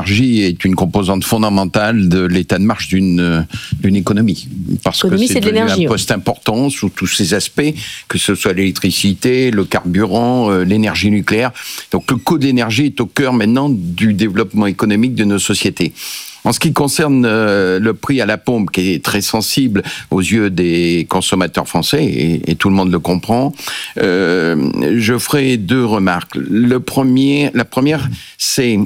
l'énergie est une composante fondamentale de l'état de marche d'une économie. Parce que c'est devenu un poste important sous tous ses aspects, que ce soit l'électricité, le carburant, l'énergie nucléaire. Donc le coût de l'énergie est au cœur maintenant du développement économique de nos sociétés. En ce qui concerne le prix à la pompe, qui est très sensible aux yeux des consommateurs français, et tout le monde le comprend, je ferai 2 remarques. La première, c'est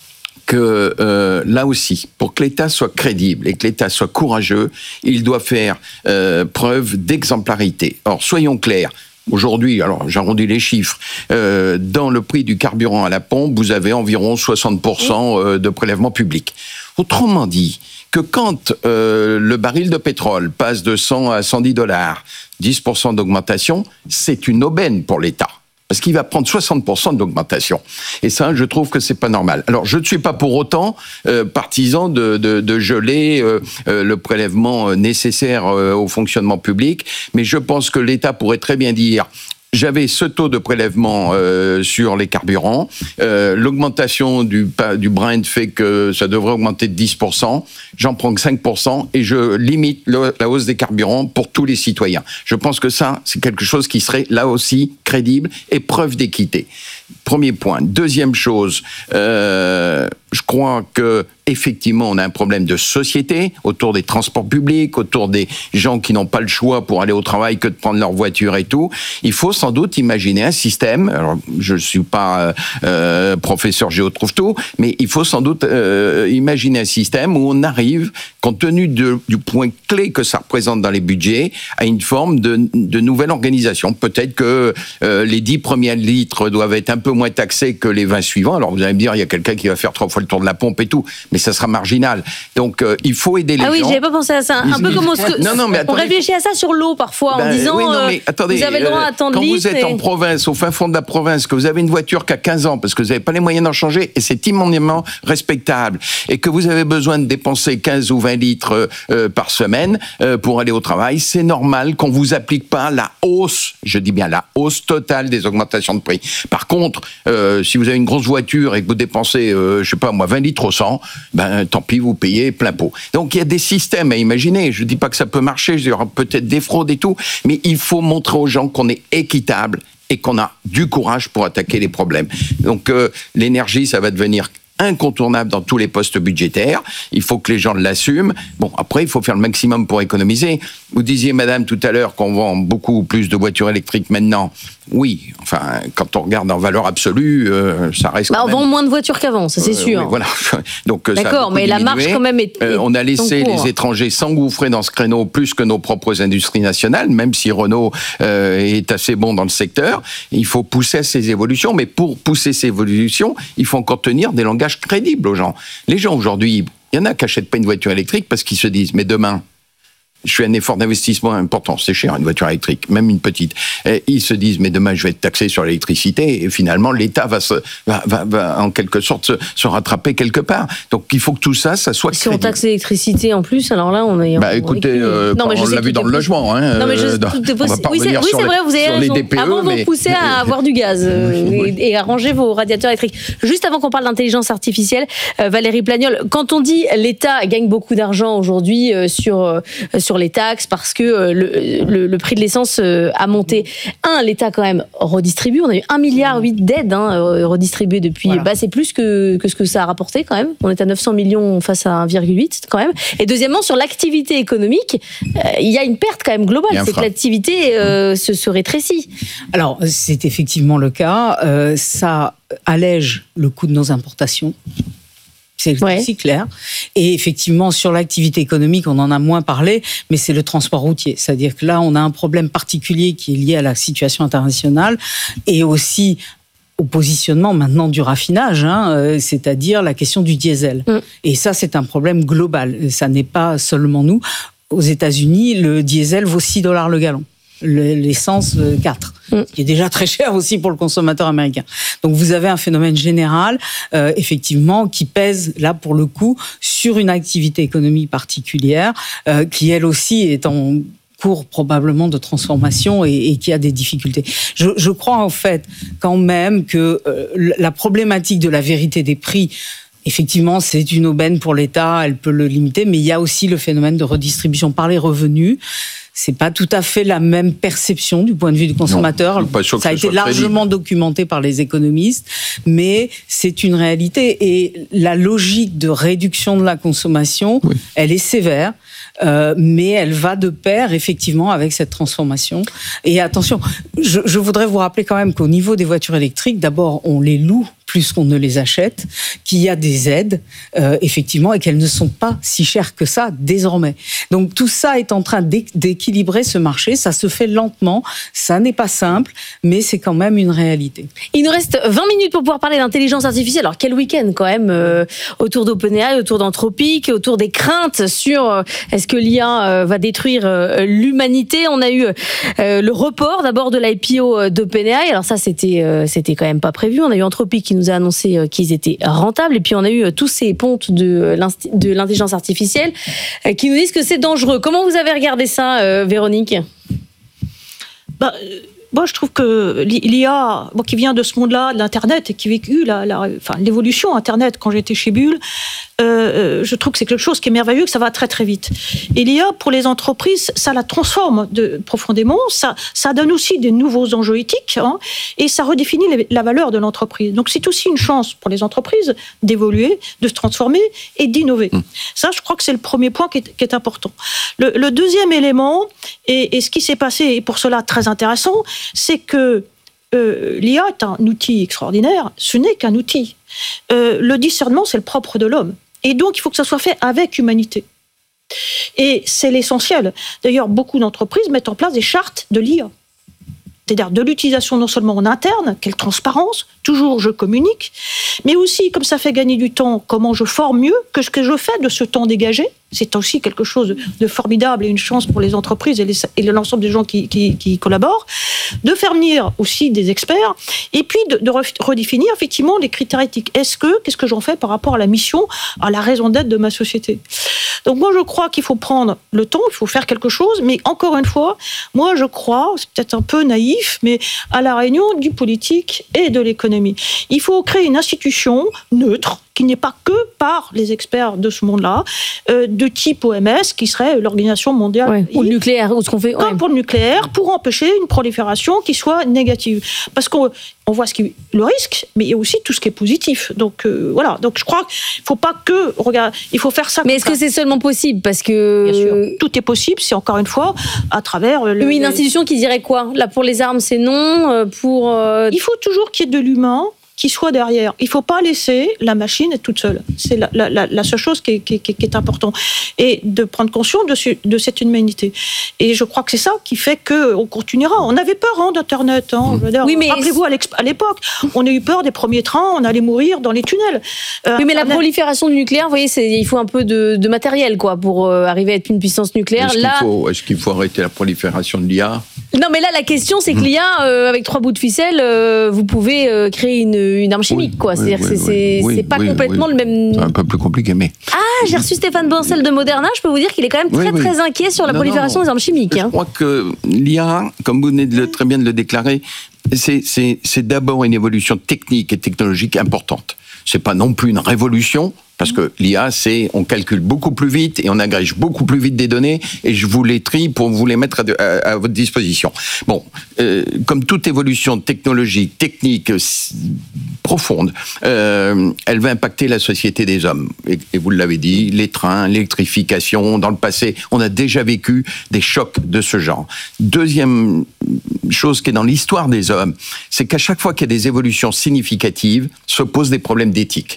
que là aussi, pour que l'État soit crédible et que l'État soit courageux, il doit faire preuve d'exemplarité. Or, soyons clairs. Aujourd'hui, alors j'arrondis les chiffres, dans le prix du carburant à la pompe, vous avez environ 60% de prélèvement public. Autrement dit, que quand le baril de pétrole passe de 100 à 110 $, 10% d'augmentation, c'est une aubaine pour l'État. Parce qu'il va prendre 60% d'augmentation. Et ça, je trouve que c'est pas normal. Alors, je ne suis pas pour autant partisan de geler le prélèvement nécessaire au fonctionnement public, mais je pense que l'État pourrait très bien dire: j'avais ce taux de prélèvement sur les carburants. L'augmentation du Brent fait que ça devrait augmenter de 10%. J'en prends que 5% et je limite la hausse des carburants pour tous les citoyens. Je pense que ça, c'est quelque chose qui serait là aussi crédible et preuve d'équité. Premier point. Deuxième chose, je crois que effectivement, on a un problème de société autour des transports publics, autour des gens qui n'ont pas le choix pour aller au travail que de prendre leur voiture et tout. Il faut sans doute imaginer un système. Alors, je ne suis pas professeur géo-trouve-tout, mais il faut sans doute imaginer un système où on arrive, compte tenu du point clé que ça représente dans les budgets, à une forme de nouvelle organisation. Peut-être que les 10 premiers litres doivent être un peu moins taxés que les 20 suivants. Alors, vous allez me dire, il y a quelqu'un qui va faire 3 fois le tour de la pompe et tout, mais ça sera marginal. Donc, il faut aider les gens. Ah oui, j'avais pas pensé à ça. Un peu comme on réfléchit à ça sur l'eau parfois, en disant, oui, mais attendez, vous avez le droit à tant de litres. Quand vous êtes en province, au fin fond de la province, que vous avez une voiture qui a 15 ans, parce que vous n'avez pas les moyens d'en changer, et c'est immensément respectable, et que vous avez besoin de dépenser 15 ou 20 litres par semaine pour aller au travail, c'est normal qu'on vous applique pas la hausse, je dis bien la hausse totale des augmentations de prix. Par contre, si vous avez une grosse voiture et que vous dépensez, je sais pas moi, 20 litres au 100, ben tant pis, vous payez plein pot. Donc il y a des systèmes à imaginer. Je dis pas que ça peut marcher, il y aura peut-être des fraudes et tout, mais il faut montrer aux gens qu'on est équitable et qu'on a du courage pour attaquer les problèmes. Donc l'énergie, ça va devenir incontournable dans tous les postes budgétaires. Il faut que les gens l'assument. Bon, après, il faut faire le maximum pour économiser. Vous disiez, madame, tout à l'heure qu'on vend beaucoup plus de voitures électriques maintenant. Oui, enfin, quand on regarde en valeur absolue, ça reste quand même... On vend moins de voitures qu'avant, ça c'est sûr. Oui, voilà. Donc, d'accord, mais la marge quand même est on a laissé les étrangers s'engouffrer dans ce créneau plus que nos propres industries nationales, même si Renault est assez bon dans le secteur. Il faut pousser ces évolutions, mais pour pousser ces évolutions, il faut encore tenir des langages crédibles aux gens. Les gens aujourd'hui, il y en a qui n'achètent pas une voiture électrique parce qu'ils se disent, mais demain, je fais un effort d'investissement important, c'est cher une voiture électrique, même une petite. Et ils se disent, mais demain je vais être taxé sur l'électricité, et finalement l'État va en quelque sorte se rattraper quelque part. Donc il faut que tout ça soit crédible. Si on taxe l'électricité en plus, alors là on est... écoutez, on l'a vu dans le logement. Non mais tout est possible. Oui, c'est vrai, vous avez raison. DPE, avant vous poussez à avoir du gaz et à ranger vos radiateurs électriques. Juste avant qu'on parle d'intelligence artificielle, Valérie Plagnol, quand on dit l'État gagne beaucoup d'argent aujourd'hui sur les taxes parce que le prix de l'essence a monté. L'État quand même redistribue. On a eu 1,8 milliard d'aides redistribuées depuis. Voilà. C'est plus que ce que ça a rapporté quand même. On est à 900 millions face à 1,8 quand même. Et deuxièmement, sur l'activité économique, il y a une perte quand même globale. C'est que l'activité se rétrécit. Alors, c'est effectivement le cas. Ça allège le coût de nos importations. C'est aussi clair. Et effectivement, sur l'activité économique, on en a moins parlé, mais c'est le transport routier. C'est-à-dire que là, on a un problème particulier qui est lié à la situation internationale et aussi au positionnement maintenant du raffinage, c'est-à-dire la question du diesel. Et ça, c'est un problème global. Ça n'est pas seulement nous. Aux États-Unis, le diesel vaut $6 le gallon. L'essence 4, ce qui est déjà très cher aussi pour le consommateur américain. Donc vous avez un phénomène général, effectivement, qui pèse là pour le coup sur une activité économique particulière, qui elle aussi est en cours probablement de transformation et qui a des difficultés. Je crois en fait quand même que la problématique de la vérité des prix Effectivement, c'est une aubaine pour l'État, elle peut le limiter, mais il y a aussi le phénomène de redistribution par les revenus. C'est pas tout à fait la même perception du point de vue du consommateur. Non, ça a été largement documenté par les économistes, mais c'est une réalité. Et la logique de réduction de la consommation, elle est sévère. Mais elle va de pair effectivement avec cette transformation. Et attention, je voudrais vous rappeler quand même qu'au niveau des voitures électriques, d'abord on les loue plus qu'on ne les achète, qu'il y a des aides, effectivement, et qu'elles ne sont pas si chères que ça, désormais. Donc tout ça est en train d'équilibrer ce marché, ça se fait lentement, ça n'est pas simple, mais c'est quand même une réalité. Il nous reste 20 minutes pour pouvoir parler d'intelligence artificielle. Alors quel week-end quand même, autour d'OpenAI, autour d'Anthropic, autour des craintes sur est-ce que l'IA va détruire l'humanité. On a eu le report d'abord de l'IPO d'OpenAI, alors ça c'était quand même pas prévu. On a eu Anthropic qui nous a annoncé qu'ils étaient rentables. Et puis, on a eu tous ces pontes de l'intelligence artificielle qui nous disent que c'est dangereux. Comment vous avez regardé ça, Véronique ? Moi, je trouve que l'IA, qui vient de ce monde-là, de l'Internet, et qui a vécu l'évolution Internet quand j'étais chez Bull, je trouve que c'est quelque chose qui est merveilleux, que ça va très très vite. Et l'IA, pour les entreprises, ça la transforme profondément, ça donne aussi des nouveaux enjeux éthiques, et ça redéfinit la valeur de l'entreprise. Donc c'est aussi une chance pour les entreprises d'évoluer, de se transformer et d'innover. Ça, je crois que c'est le premier point qui est important. Le deuxième élément, et ce qui s'est passé, et pour cela très intéressant, c'est que l'IA est un outil extraordinaire, ce n'est qu'un outil. Le discernement, c'est le propre de l'homme. Et donc, il faut que ça soit fait avec humanité. Et c'est l'essentiel. D'ailleurs, beaucoup d'entreprises mettent en place des chartes de l'IA. C'est-à-dire de l'utilisation non seulement en interne, quelle transparence, toujours je communique, mais aussi, comme ça fait gagner du temps, comment je forme mieux, que ce que je fais de ce temps dégagé. C'est aussi quelque chose de formidable et une chance pour les entreprises et l'ensemble des gens qui collaborent, de faire venir aussi des experts, et puis de redéfinir effectivement les critères éthiques. Qu'est-ce que j'en fais par rapport à la mission, à la raison d'être de ma société ? Donc moi, je crois qu'il faut prendre le temps, il faut faire quelque chose, mais encore une fois, moi je crois, c'est peut-être un peu naïf, mais à la réunion du politique et de l'économie. Il faut créer une institution neutre, qui n'est pas que par les experts de ce monde-là, de type OMS, qui serait l'Organisation mondiale. Pour le nucléaire, ou ce qu'on fait. Comme pour le nucléaire, pour empêcher une prolifération qui soit négative. Parce qu'on voit le risque, mais il y a aussi tout ce qui est positif. Donc voilà. Donc je crois qu'il ne faut pas que regarder. Il faut faire ça. Mais est-ce que c'est seulement possible ? Parce que bien sûr, tout est possible. C'est encore une fois à travers. Une institution qui dirait quoi ? Là, pour les armes, c'est non. Il faut toujours qu'il y ait de l'humain qui soit derrière. Il ne faut pas laisser la machine être toute seule. C'est la seule chose qui est importante. Et de prendre conscience de cette humanité. Et je crois que c'est ça qui fait qu'on continuera. On avait peur d'Internet. Oui, mais rappelez-vous, à l'époque, on a eu peur des premiers trains, on allait mourir dans les tunnels. Oui, mais la prolifération du nucléaire, vous voyez, il faut un peu de matériel pour arriver à être une puissance nucléaire. Est-ce qu'il faut arrêter la prolifération de l'IA ? Non, mais là, la question, c'est que l'IA, avec 3 bouts de ficelle, vous pouvez créer une arme chimique, quoi. C'est-à-dire que c'est pas complètement le même... C'est un peu plus compliqué, mais... Ah, j'ai reçu Stéphane Bancel de Moderna, je peux vous dire qu'il est quand même très inquiet sur la prolifération des armes chimiques. Je crois que l'IA, comme vous venez très bien de le déclarer, c'est d'abord une évolution technique et technologique importante. C'est pas non plus une révolution, parce que l'IA, on calcule beaucoup plus vite et on agrège beaucoup plus vite des données, et je vous les trie pour vous les mettre à votre disposition. Bon, comme toute évolution technologique, technique, profonde, elle va impacter la société des hommes. Et vous l'avez dit, les trains, l'électrification, dans le passé, on a déjà vécu des chocs de ce genre. Deuxième chose qui est dans l'histoire des hommes, c'est qu'à chaque fois qu'il y a des évolutions significatives, se posent des problèmes d'éthique.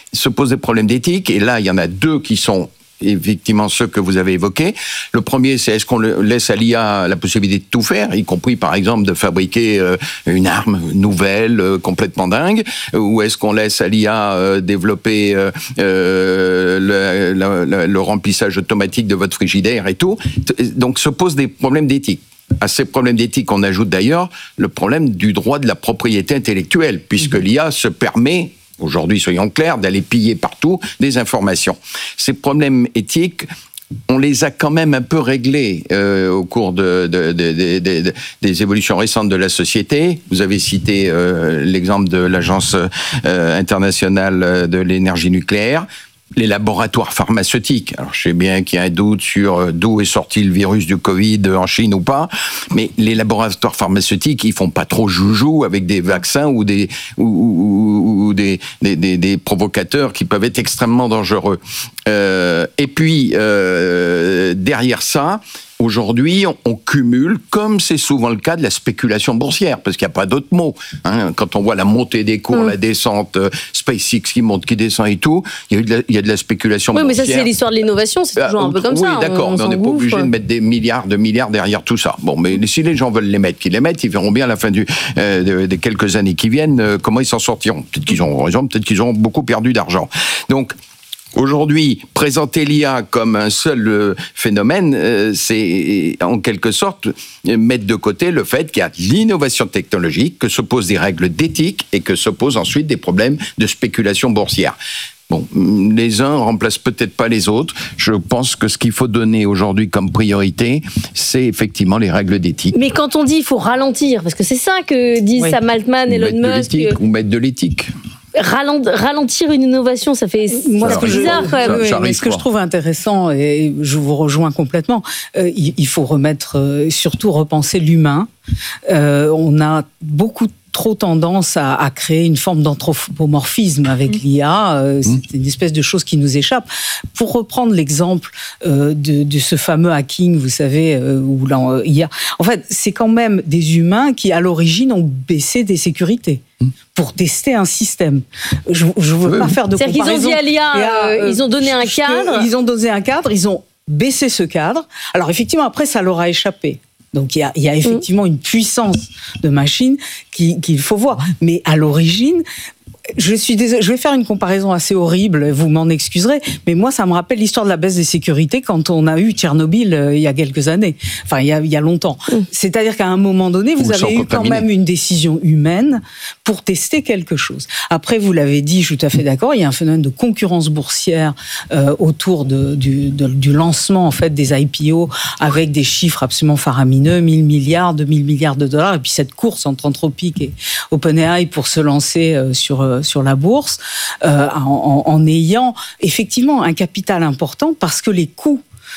Et là, il y en a 2 qui sont effectivement ceux que vous avez évoqués. Le premier, c'est est-ce qu'on laisse à l'IA la possibilité de tout faire, y compris par exemple de fabriquer une arme nouvelle, complètement dingue, ou est-ce qu'on laisse à l'IA développer le remplissage automatique de votre frigidaire et tout. Donc se posent des problèmes d'éthique. À ces problèmes d'éthique, on ajoute d'ailleurs le problème du droit de la propriété intellectuelle, puisque l'IA se permet, aujourd'hui soyons clairs, d'aller piller partout des informations. Ces problèmes éthiques on les a quand même un peu réglés au cours des évolutions récentes de la société. Vous avez cité l'exemple de l'Agence internationale de l'énergie nucléaire. Les laboratoires pharmaceutiques. Alors, je sais bien qu'il y a un doute sur d'où est sorti le virus du Covid en Chine ou pas, mais les laboratoires pharmaceutiques, ils font pas trop joujou avec des vaccins ou des provocateurs qui peuvent être extrêmement dangereux. Et puis, derrière ça, aujourd'hui, on cumule, comme c'est souvent le cas, de la spéculation boursière, parce qu'il n'y a pas d'autre mot. Quand on voit la montée des cours, la descente, SpaceX qui monte, qui descend et tout, il y a de la spéculation boursière. Oui, mais ça, c'est l'histoire de l'innovation, c'est toujours un peu comme ça. Oui, d'accord, mais on n'est pas obligé de mettre des milliards derrière tout ça. Bon, mais si les gens veulent les mettre, qu'ils les mettent, ils verront bien à la fin des quelques années qui viennent comment ils s'en sortiront. Peut-être qu'ils auront raison, peut-être qu'ils auront beaucoup perdu d'argent. Donc, aujourd'hui, présenter l'IA comme un seul phénomène, c'est en quelque sorte mettre de côté le fait qu'il y a l'innovation technologique, que se posent des règles d'éthique et que se posent ensuite des problèmes de spéculation boursière. Bon, les uns remplacent peut-être pas les autres. Je pense que ce qu'il faut donner aujourd'hui comme priorité, c'est effectivement les règles d'éthique. Mais quand on dit il faut ralentir, parce que c'est ça que disent Sam Altman, Elon Musk... Ou mettre de l'éthique. Ralentir une innovation, ça fait bizarre quand même. Mais ce que je trouve intéressant, et je vous rejoins complètement, il faut surtout repenser l'humain. On a beaucoup trop tendance à créer une forme d'anthropomorphisme avec l'IA. C'est une espèce de chose qui nous échappe. Pour reprendre l'exemple de ce fameux hacking, vous savez, où l'IA... En fait, c'est quand même des humains qui, à l'origine, ont baissé des sécurités pour tester un système. Je ne veux pas faire de comparaison. C'est-à-dire qu'ils ont dit à l'IA, ils ont donné un cadre. Ils ont donné un cadre, ils ont baissé ce cadre. Alors effectivement, après, ça leur a échappé. Donc il y a effectivement une puissance de machine qu'il faut voir. Mais à l'origine, je suis désolée, je vais faire une comparaison assez horrible, vous m'en excuserez, mais moi ça me rappelle l'histoire de la baisse des sécurités quand on a eu Tchernobyl il y a quelques années, enfin il y a longtemps. C'est-à-dire qu'à un moment donné, vous avez eu quand même une décision humaine pour tester quelque chose. Après, vous l'avez dit, je suis tout à fait d'accord, il y a un phénomène de concurrence boursière autour du lancement en fait des IPO avec des chiffres absolument faramineux, 1000 milliards, 2000 milliards de dollars, et puis cette course entre Anthropic et OpenAI pour se lancer sur la bourse, en ayant effectivement un capital important parce que les coûts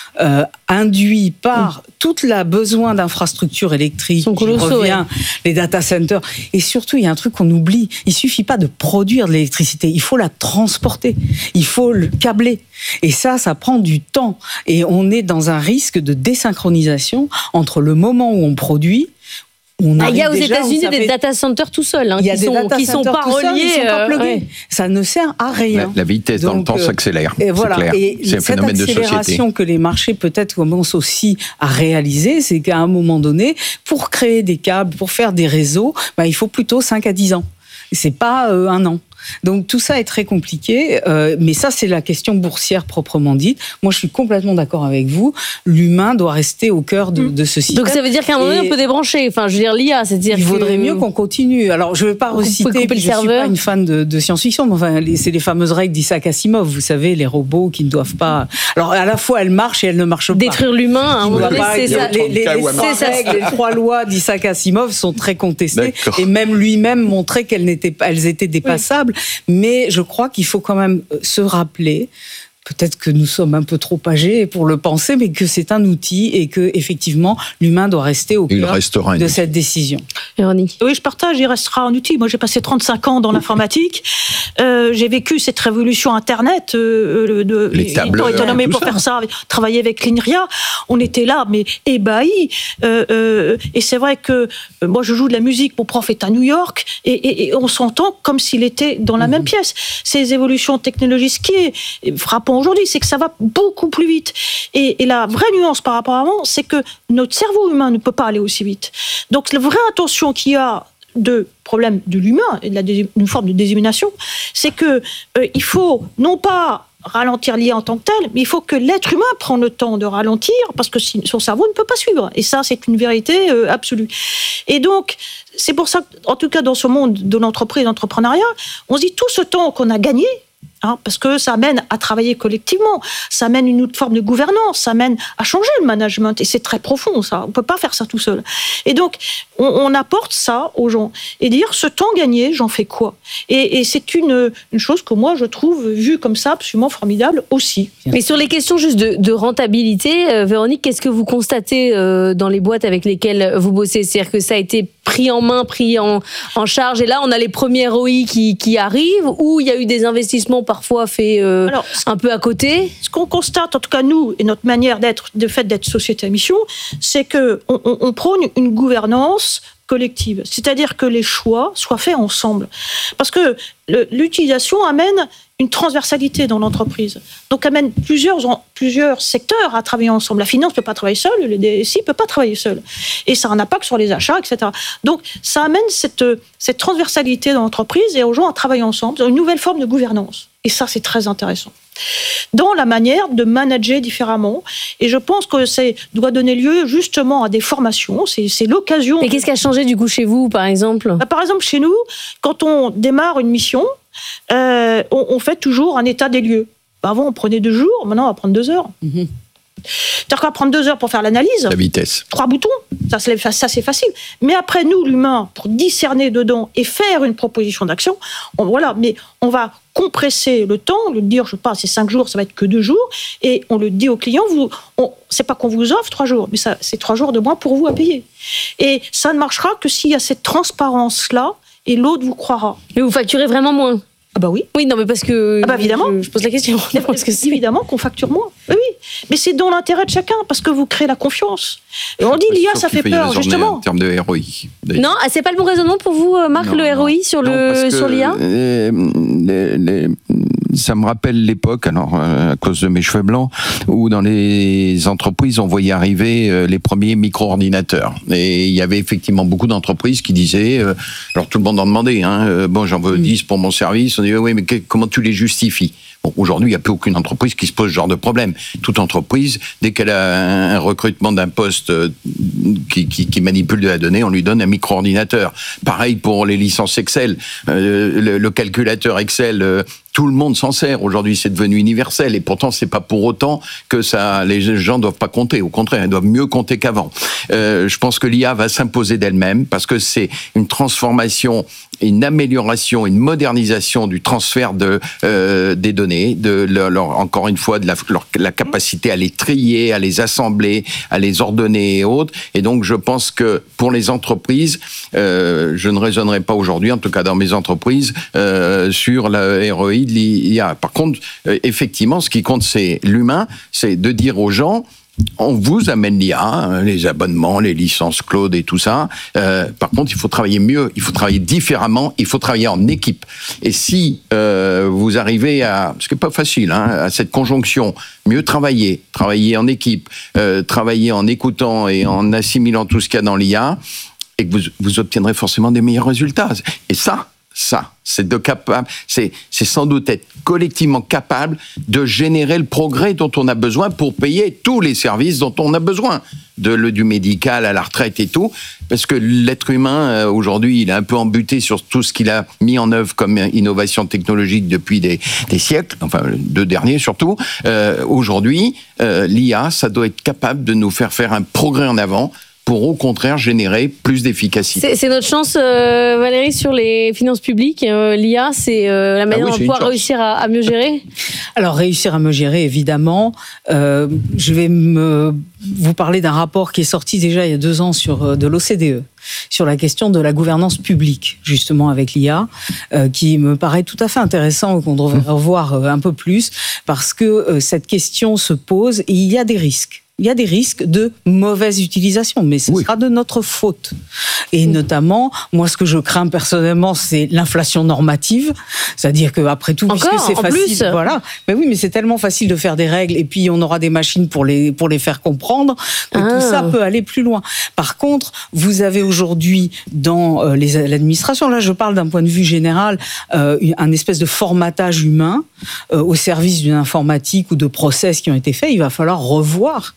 induits par toute la besoin d'infrastructures électriques, les data centers, et surtout il y a un truc qu'on oublie, il suffit pas de produire de l'électricité, il faut la transporter, il faut le câbler, et ça prend du temps, et on est dans un risque de désynchronisation entre le moment où on produit. Il y a aux États-Unis des data centers tout seuls, qui sont pas reliés. Ça ne sert à rien. La vitesse dans le temps s'accélère. Et voilà. C'est clair. Et c'est un phénomène de société. Cette accélération que les marchés peut-être commencent aussi à réaliser, c'est qu'à un moment donné, pour créer des câbles, pour faire des réseaux, il faut plutôt 5 à 10 ans. C'est pas un an. Donc tout ça est très compliqué, mais ça c'est la question boursière proprement dite. Moi je suis complètement d'accord avec vous, l'humain doit rester au cœur de ce système. Donc ça veut dire qu'à un moment donné on peut débrancher, enfin je veux dire l'IA, c'est-à-dire il vaudrait mieux qu'on continue. Alors je ne vais pas reciter, je ne suis pas une fan de science-fiction, mais enfin, c'est les fameuses règles d'Isaac Asimov, vous savez, les robots qui ne doivent pas... Alors à la fois elles marchent et elles ne marchent pas. Détruire l'humain, c'est ça. Les 3 lois d'Isaac Asimov sont très contestées, et même lui-même montrait qu'elles étaient dépassables. Mais je crois qu'il faut quand même se rappeler, peut-être que nous sommes un peu trop âgés pour le penser, mais que c'est un outil et que effectivement l'humain doit rester au cœur de cette décision. Véronique. Oui, je partage, il restera un outil. Moi, j'ai passé 35 ans dans l'informatique. J'ai vécu cette révolution Internet, les tableaux, autonomés pour faire ça, travailler avec l'INRIA. On était là, mais ébahis. Et c'est vrai que moi, je joue de la musique. Mon prof est à New York et on s'entend comme s'il était dans la même pièce. Ces évolutions technologiques, ce qui est frappant aujourd'hui, c'est que ça va beaucoup plus vite. Et la vraie nuance par rapport à avant, c'est que notre cerveau humain ne peut pas aller aussi vite. Donc, la vraie attention qu'il y a de problème de l'humain et d'une forme de déshumanisation, c'est que il faut non pas ralentir l'IA en tant que tel, mais il faut que l'être humain prenne le temps de ralentir parce que son cerveau ne peut pas suivre. Et ça, c'est une vérité absolue. Et donc, c'est pour ça qu'en tout cas, dans ce monde de l'entreprise, de l'entrepreneuriat, on se dit tout ce temps qu'on a gagné, parce que ça amène à travailler collectivement, ça amène une autre forme de gouvernance, ça amène à changer le management, et c'est très profond ça, on ne peut pas faire ça tout seul. Et donc, on apporte ça aux gens, et dire, ce temps gagné, j'en fais quoi ? Et c'est une chose que moi, je trouve, vue comme ça, absolument formidable aussi. Mais sur les questions juste de rentabilité, Véronique, qu'est-ce que vous constatez dans les boîtes avec lesquelles vous bossez ? C'est-à-dire que ça a été pris en main, pris en charge, et là, on a les premiers ROI qui arrivent, ou il y a eu des investissements parfois faits un peu à côté ? Ce qu'on constate, en tout cas nous, et notre manière d'être société à mission, c'est qu'on prône une gouvernance collective. C'est-à-dire que les choix soient faits ensemble. Parce que l'utilisation amène une transversalité dans l'entreprise. Donc, amène plusieurs secteurs à travailler ensemble. La finance ne peut pas travailler seule, le DSI ne peut pas travailler seul. Et ça a un impact sur les achats, etc. Donc, ça amène cette transversalité dans l'entreprise et aux gens à travailler ensemble dans une nouvelle forme de gouvernance. Et ça, c'est très intéressant. Dans la manière de manager différemment. Et je pense que ça doit donner lieu justement à des formations. C'est l'occasion. Et qu'est-ce qui a changé du coup chez vous, par exemple ? Par exemple, chez nous, quand on démarre une mission, on fait toujours un état des lieux. Avant, on prenait 2 jours, maintenant, on va prendre 2 heures. Mm-hmm. C'est-à-dire qu'on va prendre 2 heures pour faire l'analyse. La vitesse. 3 boutons, ça c'est facile. Mais après, nous, l'humain, pour discerner dedans et faire une proposition d'action, mais on va compresser le temps, le dire, je sais pas, c'est 5 jours, ça va être que 2 jours, et on le dit au client, c'est pas qu'on vous offre 3 jours, mais ça, c'est 3 jours de moins pour vous à payer. Et ça ne marchera que s'il y a cette transparence-là, et l'autre vous croira. Mais vous facturez vraiment moins ? Ah bah oui. Oui, non, mais parce que... Ah bah évidemment. Je pose la question. Parce que c'est évidemment qu'on facture moins. Oui. Mais c'est dans l'intérêt de chacun, parce que vous créez la confiance. Et on dit, l'IA, ça fait peur, justement. En termes de ROI. Non, c'est pas le bon raisonnement pour vous, Marc, le ROI sur l'IA ? Ça me rappelle l'époque, à cause de mes cheveux blancs, où dans les entreprises, on voyait arriver les premiers micro-ordinateurs. Et il y avait effectivement beaucoup d'entreprises qui disaient, alors tout le monde en demandait, j'en veux 10 pour mon service. On dit, oui, mais comment tu les justifies ? Bon, aujourd'hui, il n'y a plus aucune entreprise qui se pose ce genre de problème. Toute entreprise, dès qu'elle a un recrutement d'un poste qui manipule de la donnée, on lui donne un micro-ordinateur. Pareil pour les licences Excel. Le calculateur Excel... Tout le monde s'en sert. Aujourd'hui, c'est devenu universel. Et pourtant, c'est pas pour autant que les gens doivent pas compter. Au contraire, ils doivent mieux compter qu'avant. Je pense que l'IA va s'imposer d'elle-même parce que c'est une transformation, une amélioration, une modernisation du transfert des données, encore une fois, de la capacité à les trier, à les assembler, à les ordonner et autres. Et donc, je pense que pour les entreprises, je ne raisonnerai pas aujourd'hui, en tout cas dans mes entreprises, sur la ROI de l'IA. Par contre, effectivement, ce qui compte, c'est l'humain, c'est de dire aux gens, on vous amène l'IA, les abonnements, les licences cloud et tout ça. Par contre, il faut travailler mieux, il faut travailler différemment, il faut travailler en équipe. Et si vous arrivez ce qui n'est pas facile, à cette conjonction, mieux travailler en équipe, travailler en écoutant et en assimilant tout ce qu'il y a dans l'IA, et que vous obtiendrez forcément des meilleurs résultats. Et ça, c'est sans doute être collectivement capable de générer le progrès dont on a besoin pour payer tous les services dont on a besoin, du médical à la retraite et tout, parce que l'être humain, aujourd'hui, il est un peu embuté sur tout ce qu'il a mis en œuvre comme innovation technologique depuis des siècles, enfin, 2 derniers surtout. Aujourd'hui, l'IA, ça doit être capable de nous faire un progrès en avant, pour au contraire générer plus d'efficacité. C'est notre chance, Valérie, sur les finances publiques. L'IA, c'est la manière de pouvoir réussir à mieux gérer. Alors, réussir à mieux gérer, évidemment. Je vais vous parler d'un rapport qui est sorti déjà il y a 2 ans de l'OCDE, sur la question de la gouvernance publique, justement avec l'IA, qui me paraît tout à fait intéressant, qu'on devrait revoir un peu plus, parce que cette question se pose et il y a des risques. Il y a des risques de mauvaise utilisation, mais ce sera de notre faute. Et notamment, moi, ce que je crains personnellement, c'est l'inflation normative. C'est-à-dire qu'après tout, puisque c'est facile, voilà. Mais oui, mais c'est tellement facile de faire des règles, et puis on aura des machines pour les faire comprendre, que tout ça peut aller plus loin. Par contre, vous avez aujourd'hui dans l'administration, là, je parle d'un point de vue général, un espèce de formatage humain au service d'une informatique ou de process qui ont été faits. Il va falloir revoir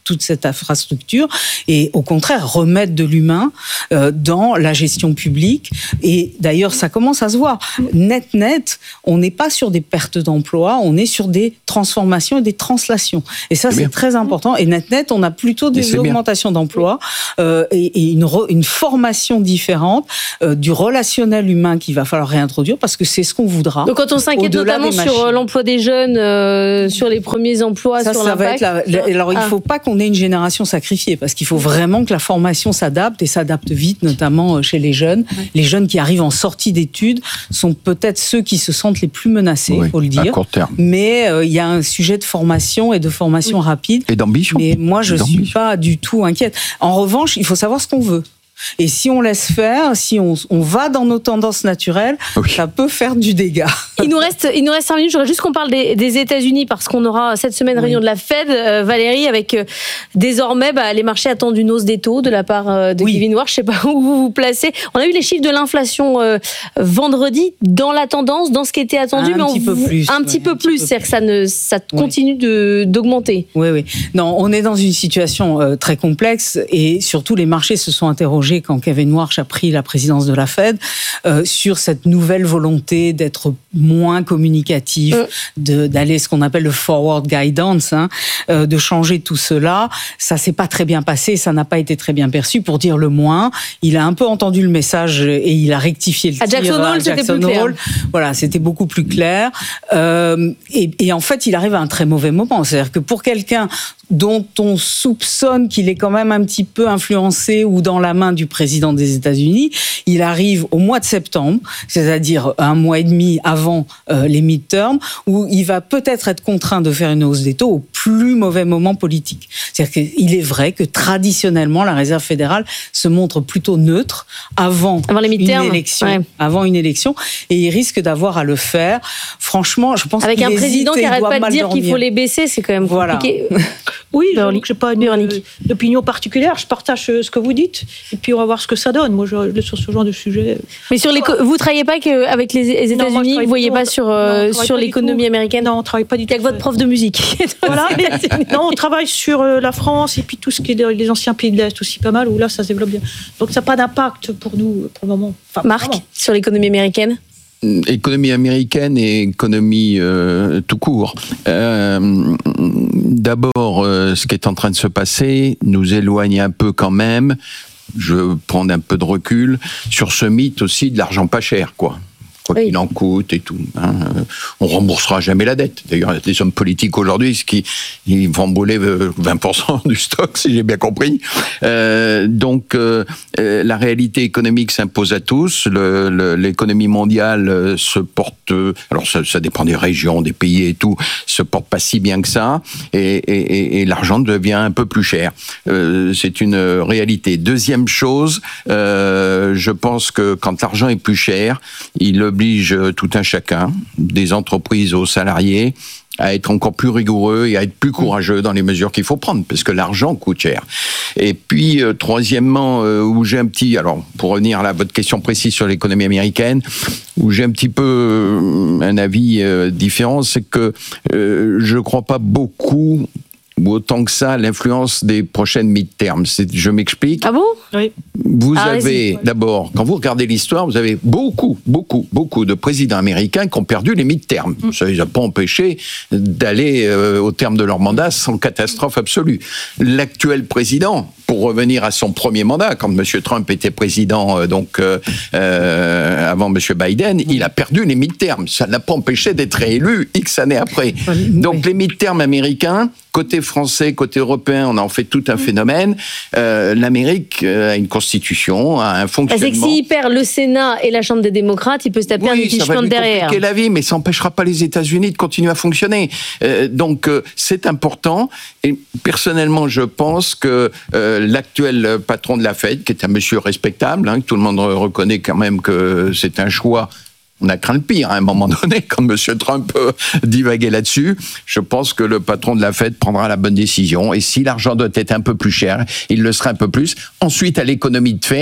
toute cette infrastructure et au contraire remettre de l'humain dans la gestion publique. Et d'ailleurs, ça commence à se voir. Net, on n'est pas sur des pertes d'emplois, on est sur des transformations et des translations. Et ça, c'est très important. Et net, on a plutôt des augmentations d'emplois et une formation différente du relationnel humain qu'il va falloir réintroduire parce que c'est ce qu'on voudra. Donc quand on s'inquiète notamment sur l'emploi des jeunes, sur les premiers emplois, sur l'impact... Alors il ne faut pas qu'on ait une génération sacrifiée parce qu'il faut vraiment que la formation s'adapte et s'adapte vite, notamment chez les jeunes. Les jeunes qui arrivent en sortie d'études sont peut-être ceux qui se sentent les plus menacés, il faut le dire. À court terme. Mais il y a un sujet de formation et de formation rapide. Et d'ambition. Mais moi, je ne suis pas du tout inquiète. En revanche, il faut savoir ce qu'on veut. Et si on laisse faire, si on va dans nos tendances naturelles, ça peut faire du dégât. Il nous reste 5 minutes. J'aurais juste qu'on parle des États-Unis parce qu'on aura cette semaine réunion de la Fed, Valérie, avec désormais les marchés attendent une hausse des taux de la part de Kevin Warsh. Je ne sais pas où vous vous placez. On a eu les chiffres de l'inflation vendredi dans la tendance, dans ce qui était attendu, un petit peu plus. C'est-à-dire que ça continue d'augmenter. Oui. Non, on est dans une situation très complexe et surtout les marchés se sont interrogés quand Kevin Warsh a pris la présidence de la Fed sur cette nouvelle volonté d'être moins communicatif, d'aller ce qu'on appelle le forward guidance, de changer tout cela. Ça s'est pas très bien passé, ça n'a pas été très bien perçu, pour dire le moins. Il a un peu entendu le message et il a rectifié le tir. À Jackson Hole, c'était plus clair. Voilà, c'était beaucoup plus clair. Et en fait, il arrive à un très mauvais moment. C'est-à-dire que pour quelqu'un dont on soupçonne qu'il est quand même un petit peu influencé ou dans la main du président des États-Unis, il arrive au mois de septembre, c'est-à-dire un mois et demi avant les midterms, où il va peut-être être contraint de faire une hausse des taux au plus mauvais moment politique. C'est-à-dire qu'il est vrai que traditionnellement, la Réserve fédérale se montre plutôt neutre avant les midterms, avant une élection, et il risque d'avoir à le faire. Franchement, je pense avec un président qui n'arrête pas de dire qu'il faut les baisser, c'est quand même compliqué. Oui, je n'ai pas d'opinion particulière. Je partage ce que vous dites. Et puis, on va voir ce que ça donne. Moi, sur ce genre de sujet. Mais vous ne travaillez pas avec les États-Unis? Vous ne voyez pas sur l'économie américaine? Non, on ne travaille pas du tout. Avec votre prof de musique. Voilà. Non, on travaille sur la France et puis tout ce qui est les anciens pays de l'Est aussi, pas mal, où là, ça se développe bien. Donc, ça n'a pas d'impact pour nous, pour le moment. Marc, sur l'économie américaine? Économie américaine et économie tout court. D'abord, ce qui est en train de se passer nous éloigne un peu quand même, je veux prendre un peu de recul, sur ce mythe aussi de l'argent pas cher, quoi qu'il en coûte et tout. On remboursera jamais la dette. D'ailleurs, il y a des hommes politiques aujourd'hui ils vont brûler 20% du stock, si j'ai bien compris. Donc, la réalité économique s'impose à tous. L'économie mondiale se porte... Alors, ça dépend des régions, des pays et tout, se porte pas si bien que ça. Et l'argent devient un peu plus cher. C'est une réalité. Deuxième chose, je pense que quand l'argent est plus cher, il oblige tout un chacun, des entreprises aux salariés, à être encore plus rigoureux et à être plus courageux dans les mesures qu'il faut prendre, parce que l'argent coûte cher. Et puis, troisièmement, où j'ai un petit... Alors, pour revenir à votre question précise sur l'économie américaine, où j'ai un petit peu un avis différent, c'est que je ne crois pas beaucoup... ou autant que ça, l'influence des prochaines midterms. Je m'explique. Ah bon? Oui. Vous avez, d'abord, quand vous regardez l'histoire, vous avez beaucoup de présidents américains qui ont perdu les midterms. Ça ne les a pas empêchés d'aller au terme de leur mandat sans catastrophe absolue. L'actuel président, pour revenir à son premier mandat, quand M. Trump était président, avant M. Biden, il a perdu les midterms. Ça ne l'a pas empêché d'être réélu X années après. Donc les midterms américains, côté français, côté européen, on en fait tout un phénomène. L'Amérique a une constitution, a un fonctionnement. Parce que s'il perd le Sénat et la Chambre des démocrates, il peut se taper un impeachment derrière. Ça va lui compliquer la vie, mais ça n'empêchera pas les États-Unis de continuer à fonctionner. Donc c'est important. Et personnellement, je pense que l'actuel patron de la Fed, qui est un monsieur respectable, que tout le monde reconnaît quand même que c'est un choix. On a craint le pire à un moment donné, quand M. Trump divaguait là-dessus. Je pense que le patron de la Fed prendra la bonne décision. Et si l'argent doit être un peu plus cher, il le sera un peu plus. Ensuite, à l'économie de faire,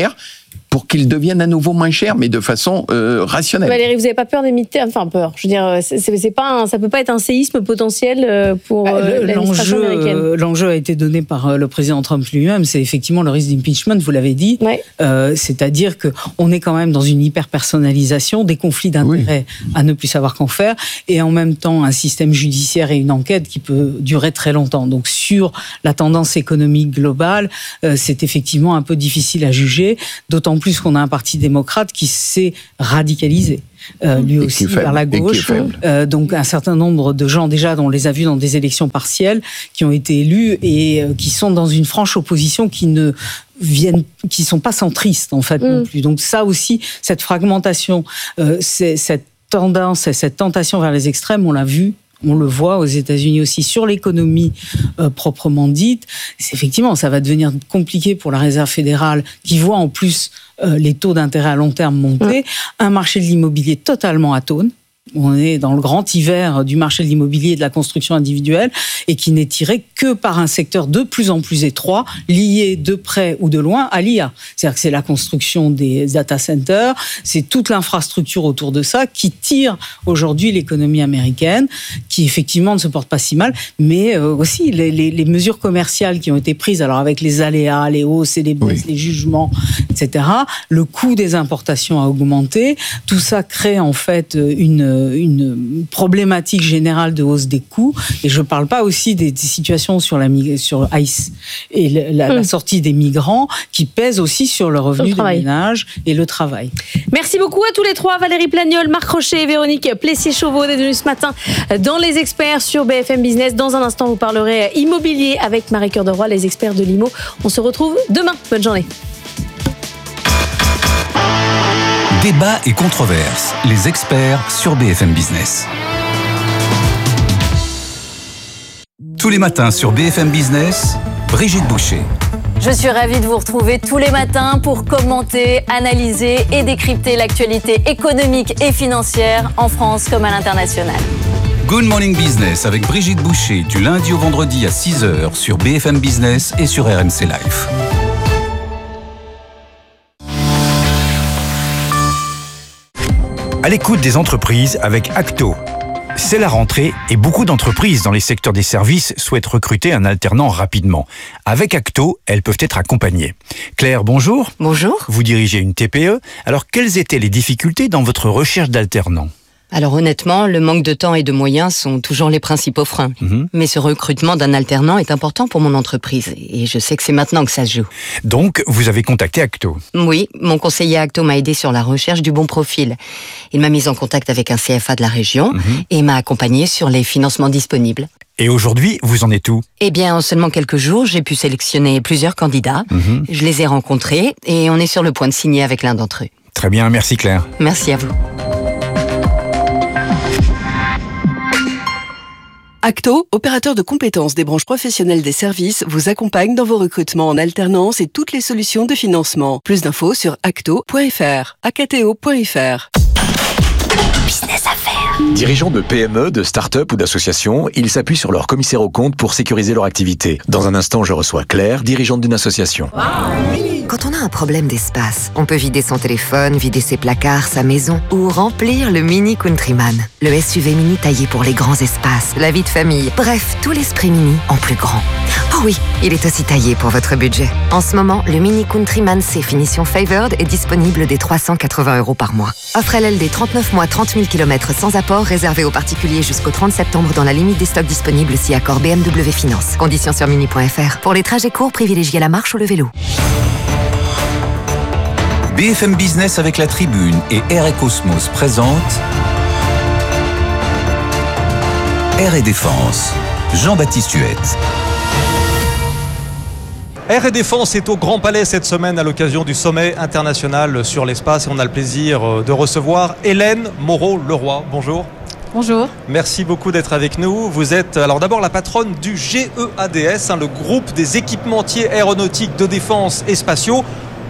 pour qu'ils deviennent à nouveau moins chers, mais de façon rationnelle. Valérie, vous n'avez pas peur des midterms ? Enfin, peur. Je veux dire, ça peut pas être un séisme potentiel pour l'administration américaine. L'enjeu a été donné par le président Trump lui-même, c'est effectivement le risque d'impeachment, vous l'avez dit. Ouais. C'est-à-dire qu'on est quand même dans une hyper-personnalisation, des conflits d'intérêts à ne plus savoir qu'en faire, et en même temps un système judiciaire et une enquête qui peut durer très longtemps. Donc sur la tendance économique globale, c'est effectivement un peu difficile à juger, d'autant plus qu'on a un parti démocrate qui s'est radicalisé. Lui aussi vers la gauche, donc un certain nombre de gens déjà, on les a vus dans des élections partielles, qui ont été élus et qui sont dans une franche opposition qui sont pas centristes en fait non plus. Donc ça aussi, cette fragmentation, cette tendance, cette tentation vers les extrêmes, on l'a vu. On le voit aux États-Unis aussi sur l'économie proprement dite. Effectivement, ça va devenir compliqué pour la Réserve fédérale qui voit en plus les taux d'intérêt à long terme monter. Un marché de l'immobilier totalement atone. On est dans le grand hiver du marché de l'immobilier et de la construction individuelle et qui n'est tiré que par un secteur de plus en plus étroit, lié de près ou de loin à l'IA. C'est-à-dire que c'est la construction des data centers, c'est toute l'infrastructure autour de ça qui tire aujourd'hui l'économie américaine, qui effectivement ne se porte pas si mal, mais aussi les mesures commerciales qui ont été prises, alors avec les aléas, les hausses et les baisses, les jugements, etc. Le coût des importations a augmenté. Tout ça crée en fait une problématique générale de hausse des coûts, et je ne parle pas aussi des situations sur ICE et la sortie des migrants qui pèsent aussi sur le revenu des ménages et le travail. Merci beaucoup à tous les trois, Valérie Plagnol, Marc Rochet et Véronique Plessier-Chauveau d'être venus ce matin dans Les Experts sur BFM Business. Dans un instant, vous parlerez immobilier avec Marie Cœur de Roy, les experts de l'IMO. On se retrouve demain. Bonne journée. Débat et controverses, les experts sur BFM Business. Tous les matins sur BFM Business, Brigitte Boucher. Je suis ravie de vous retrouver tous les matins pour commenter, analyser et décrypter l'actualité économique et financière en France comme à l'international. Good Morning Business avec Brigitte Boucher du lundi au vendredi à 6h sur BFM Business et sur RMC Live. À l'écoute des entreprises avec Acto. C'est la rentrée et beaucoup d'entreprises dans les secteurs des services souhaitent recruter un alternant rapidement. Avec Acto, elles peuvent être accompagnées. Claire, bonjour. Bonjour. Vous dirigez une TPE. Alors, quelles étaient les difficultés dans votre recherche d'alternants ? Alors honnêtement, le manque de temps et de moyens sont toujours les principaux freins. Mais ce recrutement d'un alternant est important pour mon entreprise et je sais que c'est maintenant que ça se joue. Donc, vous avez contacté Acto ? Oui, mon conseiller Acto m'a aidé sur la recherche du bon profil. Il m'a mis en contact avec un CFA de la région et m'a accompagné sur les financements disponibles. Et aujourd'hui, vous en êtes où ? Eh bien, en seulement quelques jours, j'ai pu sélectionner plusieurs candidats. Je les ai rencontrés et on est sur le point de signer avec l'un d'entre eux. Très bien, merci Claire. Merci à vous. Acto, opérateur de compétences des branches professionnelles des services, vous accompagne dans vos recrutements en alternance et toutes les solutions de financement. Plus d'infos sur acto.fr, acto.fr. Business à faire. Dirigeants de PME, de start-up ou d'associations, ils s'appuient sur leur commissaire aux comptes pour sécuriser leur activité. Dans un instant, je reçois Claire, dirigeante d'une association. Quand on a un problème d'espace, on peut vider son téléphone, vider ses placards, sa maison ou remplir le Mini Countryman. Le SUV mini taillé pour les grands espaces, la vie de famille, bref, tout l'esprit mini en plus grand. Oh oui, il est aussi taillé pour votre budget. En ce moment, le Mini Countryman C finition Favored est disponible dès 380 € par mois. Offre LLD 39 mois, 30 000 km sans apport, réservé aux particuliers jusqu'au 30 septembre dans la limite des stocks disponibles si accord BMW Finance. Conditions sur mini.fr. Pour les trajets courts, privilégiez la marche ou le vélo. BFM Business avec la Tribune et Air & Cosmos présente Air & Défense. Jean-Baptiste Huette. Air & Défense est au Grand Palais cette semaine à l'occasion du sommet international sur l'espace et on a le plaisir de recevoir Hélène Moreau-Leroy. Bonjour. Bonjour. Merci beaucoup d'être avec nous. Vous êtes alors d'abord la patronne du GEADS, le groupe des équipementiers aéronautiques de défense et spatiaux.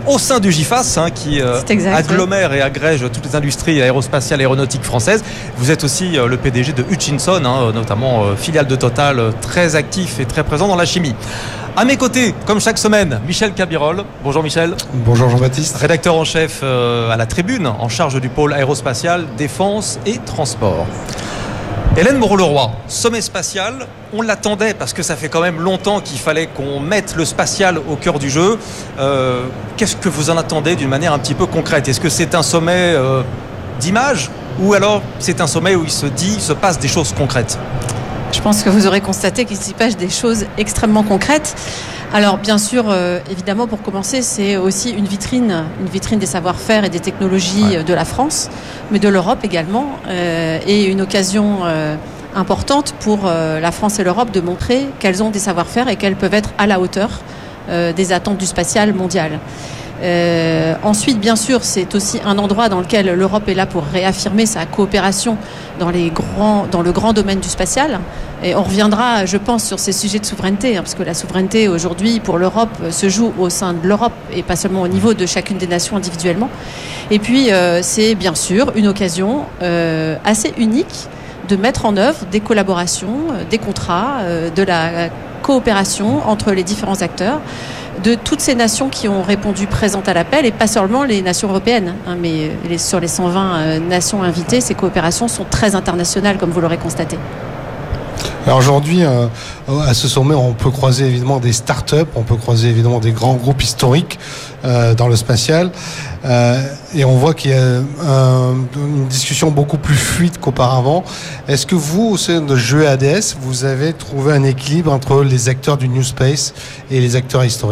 au sein du GIFAS, qui agglomère et agrège toutes les industries aérospatiales et aéronautiques françaises. Vous êtes aussi le PDG de Hutchinson, notamment filiale de Total, très actif et très présent dans la chimie. À mes côtés, comme chaque semaine, Michel Cabirol. Bonjour Michel. Bonjour Jean-Baptiste. Rédacteur en chef à La Tribune, en charge du pôle aérospatial, défense et transport. Hélène Moreau-Leroy, sommet spatial, on l'attendait parce que ça fait quand même longtemps qu'il fallait qu'on mette le spatial au cœur du jeu. Qu'est-ce que vous en attendez d'une manière un petit peu concrète ? Est-ce que c'est un sommet d'image ou alors c'est un sommet où il se passe des choses concrètes ? Je pense que vous aurez constaté qu'il s'y passe des choses extrêmement concrètes. Alors bien sûr, évidemment, pour commencer, c'est aussi une vitrine des savoir-faire et des technologies de la France, mais de l'Europe également, et une occasion importante pour la France et l'Europe de montrer qu'elles ont des savoir-faire et qu'elles peuvent être à la hauteur des attentes du spatial mondial. Ensuite, bien sûr, c'est aussi un endroit dans lequel l'Europe est là pour réaffirmer sa coopération dans le grand domaine du spatial. Et on reviendra, je pense, sur ces sujets de souveraineté, parce que la souveraineté aujourd'hui pour l'Europe se joue au sein de l'Europe et pas seulement au niveau de chacune des nations individuellement. Et puis, c'est bien sûr une occasion assez unique de mettre en œuvre des collaborations, des contrats, de la coopération entre les différents acteurs de toutes ces nations qui ont répondu présentes à l'appel, et pas seulement les nations européennes, mais sur les 120 nations invitées, ces coopérations sont très internationales, comme vous l'aurez constaté. Alors aujourd'hui, à ce sommet, on peut croiser évidemment des start-up, on peut croiser évidemment des grands groupes historiques dans le spatial, et on voit qu'il y a une discussion beaucoup plus fluide qu'auparavant. Est-ce que vous, au sein de GEADS, vous avez trouvé un équilibre entre les acteurs du New Space et les acteurs historiques ?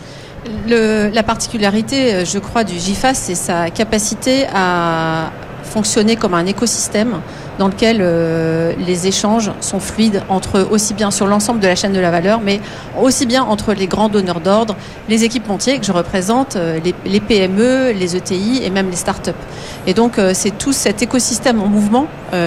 La particularité, je crois, du GIFAS, c'est sa capacité à fonctionner comme un écosystème dans lequel les échanges sont fluides aussi bien sur l'ensemble de la chaîne de la valeur, mais aussi bien entre les grands donneurs d'ordre, les équipementiers que je représente, les PME, les ETI et même les startups. Et donc c'est tout cet écosystème en mouvement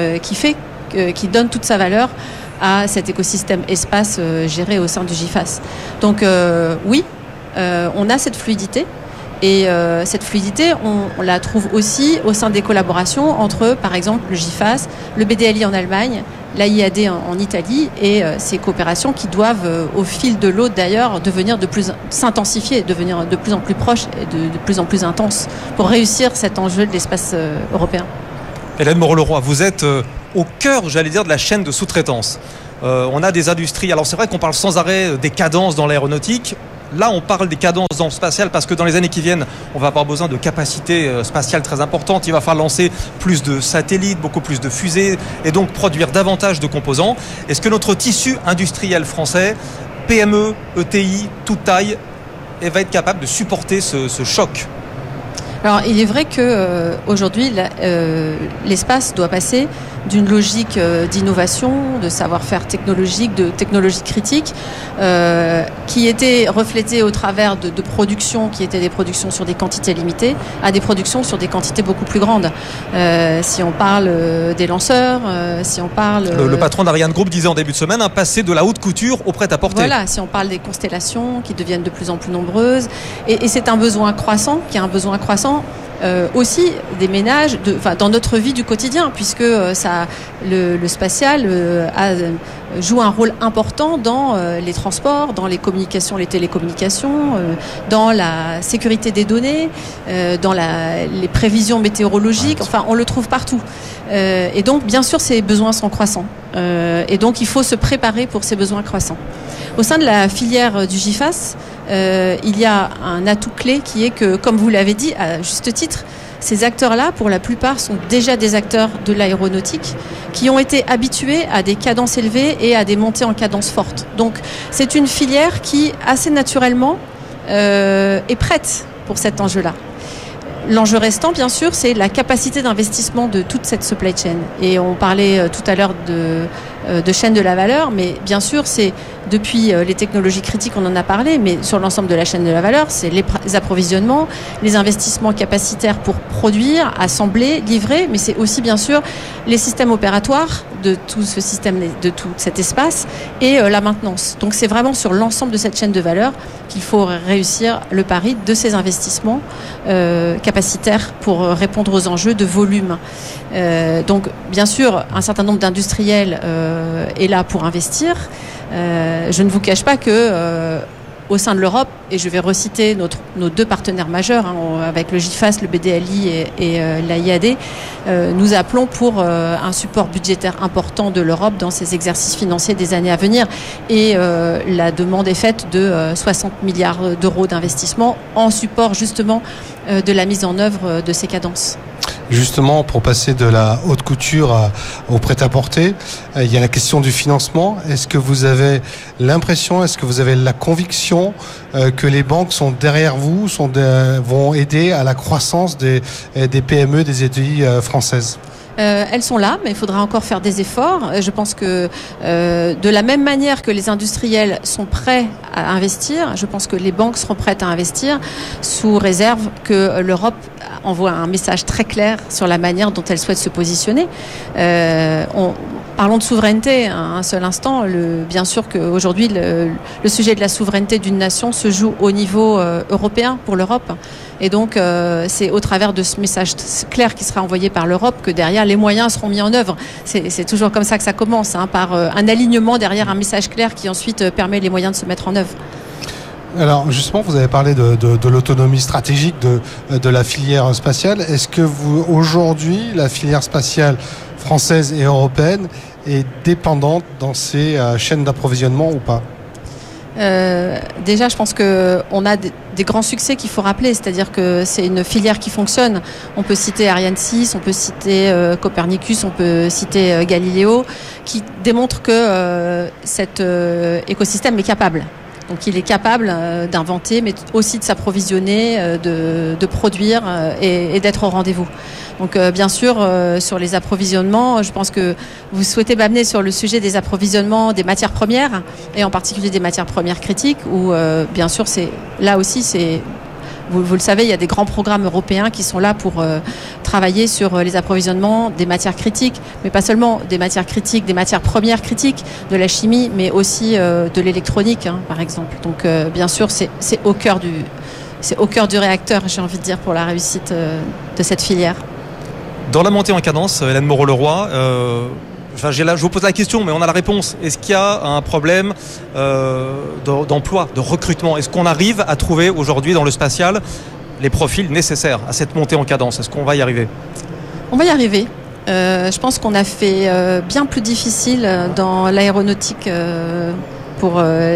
qui donne toute sa valeur à cet écosystème espace géré au sein du GIFAS. Donc oui, on a cette fluidité. Et cette fluidité, on la trouve aussi au sein des collaborations entre, par exemple, le GIFAS, le BDLI en Allemagne, l'AIAD en Italie, et ces coopérations qui doivent, au fil de l'eau d'ailleurs, s'intensifier, devenir de plus en plus proches et de plus en plus intenses pour réussir cet enjeu de l'espace européen. Hélène Moreau-Leroy, vous êtes au cœur, j'allais dire, de la chaîne de sous-traitance. On a des industries, alors c'est vrai qu'on parle sans arrêt des cadences dans l'aéronautique. Là, on parle des cadences dans le spatial parce que dans les années qui viennent, on va avoir besoin de capacités spatiales très importantes. Il va falloir lancer plus de satellites, beaucoup plus de fusées et donc produire davantage de composants. Est-ce que notre tissu industriel français, PME, ETI, toute taille, va être capable de supporter ce choc ? Alors, il est vrai qu'aujourd'hui, l'espace doit passer d'une logique d'innovation, de savoir-faire technologique, de technologie critique, qui était reflétée au travers de productions qui étaient des productions sur des quantités limitées, à des productions sur des quantités beaucoup plus grandes. Si on parle des lanceurs, si on parle... Le patron d'Ariane Group disait en début de semaine, passer de la haute couture au prêt-à-porter. Voilà, si on parle des constellations qui deviennent de plus en plus nombreuses. Et c'est un besoin croissant, qui est un besoin croissant aussi des ménages dans notre vie du quotidien, puisque le spatial joue un rôle important dans les transports, dans les communications, les télécommunications, dans la sécurité des données, dans les prévisions météorologiques. Enfin, on le trouve partout. Et donc, bien sûr, ces besoins sont croissants. Et donc, il faut se préparer pour ces besoins croissants. Au sein de la filière du GIFAS, il y a un atout clé qui est que, comme vous l'avez dit, à juste titre, ces acteurs-là, pour la plupart, sont déjà des acteurs de l'aéronautique qui ont été habitués à des cadences élevées et à des montées en cadence forte. Donc, c'est une filière qui, assez naturellement, est prête pour cet enjeu-là. L'enjeu restant, bien sûr, c'est la capacité d'investissement de toute cette supply chain. Et on parlait tout à l'heure de chaîne de la valeur, mais bien sûr, c'est depuis les technologies critiques, on en a parlé, mais sur l'ensemble de la chaîne de la valeur, c'est les approvisionnements, les investissements capacitaires pour produire, assembler, livrer, mais c'est aussi bien sûr les systèmes opératoires de tout ce système, de tout cet espace et la maintenance. Donc c'est vraiment sur l'ensemble de cette chaîne de valeur qu'il faut réussir le pari de ces investissements capacitaires pour répondre aux enjeux de volume. Donc bien sûr, un certain nombre d'industriels est là pour investir. Je ne vous cache pas que au sein de l'Europe, et je vais reciter nos deux partenaires majeurs, avec le GIFAS, le BDLI et la IAD, nous appelons pour un support budgétaire important de l'Europe dans ces exercices financiers des années à venir. Et la demande est faite de 60 milliards d'euros d'investissement en support justement de la mise en œuvre de ces cadences. Justement, pour passer de la haute couture au prêt-à-porter, il y a la question du financement. Est-ce que vous avez l'impression, est-ce que vous avez la conviction que les banques sont derrière vous, vont aider à la croissance des PME, des ETI françaises ? Elles sont là, mais il faudra encore faire des efforts. Je pense que de la même manière que les industriels sont prêts à investir, je pense que les banques seront prêtes à investir sous réserve que l'Europe envoie un message très clair sur la manière dont elle souhaite se positionner. Parlons de souveraineté un seul instant. Bien sûr qu'aujourd'hui, le sujet de la souveraineté d'une nation se joue au niveau européen pour l'Europe. Et donc, c'est au travers de ce message clair qui sera envoyé par l'Europe que derrière, les moyens seront mis en œuvre. C'est toujours comme ça que ça commence, par un alignement derrière un message clair qui ensuite permet les moyens de se mettre en œuvre. Alors justement, vous avez parlé de l'autonomie stratégique de la filière spatiale. Est-ce que aujourd'hui, la filière spatiale française et européenne est dépendante dans ces chaînes d'approvisionnement ou pas ? Déjà, je pense qu'on a des grands succès qu'il faut rappeler, c'est-à-dire que c'est une filière qui fonctionne. On peut citer Ariane 6, on peut citer Copernicus, on peut citer Galileo, qui démontrent que cet écosystème est capable. Donc il est capable d'inventer, mais aussi de s'approvisionner, de produire et d'être au rendez-vous. Donc bien sûr, sur les approvisionnements, je pense que vous souhaitez m'amener sur le sujet des approvisionnements des matières premières, et en particulier des matières premières critiques, où bien sûr, là aussi, vous le savez, il y a des grands programmes européens qui sont là pour travailler sur les approvisionnements des matières critiques, mais pas seulement des matières critiques, des matières premières critiques, de la chimie, mais aussi de l'électronique, par exemple. Donc bien sûr, c'est au cœur du réacteur, j'ai envie de dire, pour la réussite de cette filière. Dans la montée en cadence, Hélène Moreau-Leroy, je vous pose la question, mais on a la réponse. Est-ce qu'il y a un problème d'emploi, de recrutement ? Est-ce qu'on arrive à trouver aujourd'hui dans le spatial les profils nécessaires à cette montée en cadence ? Est-ce qu'on va y arriver ? On va y arriver. Je pense qu'on a fait bien plus difficile dans l'aéronautique pour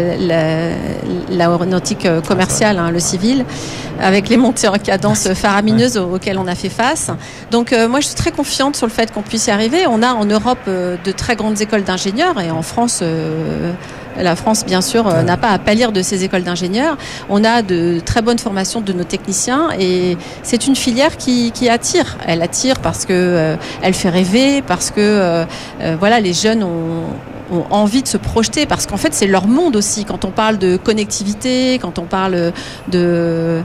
l'aéronautique commerciale, le civil, avec les montées en cadence faramineuses auxquelles on a fait face. Donc moi je suis très confiante sur le fait qu'on puisse y arriver. On a en Europe de très grandes écoles d'ingénieurs, et en France, la France bien sûr n'a pas à pâlir de ces écoles d'ingénieurs. On a de très bonnes formations de nos techniciens, et c'est une filière qui attire. Elle attire parce que elle fait rêver, parce que les jeunes ont envie de se projeter, parce qu'en fait c'est leur monde aussi. Quand on parle de connectivité, quand on parle de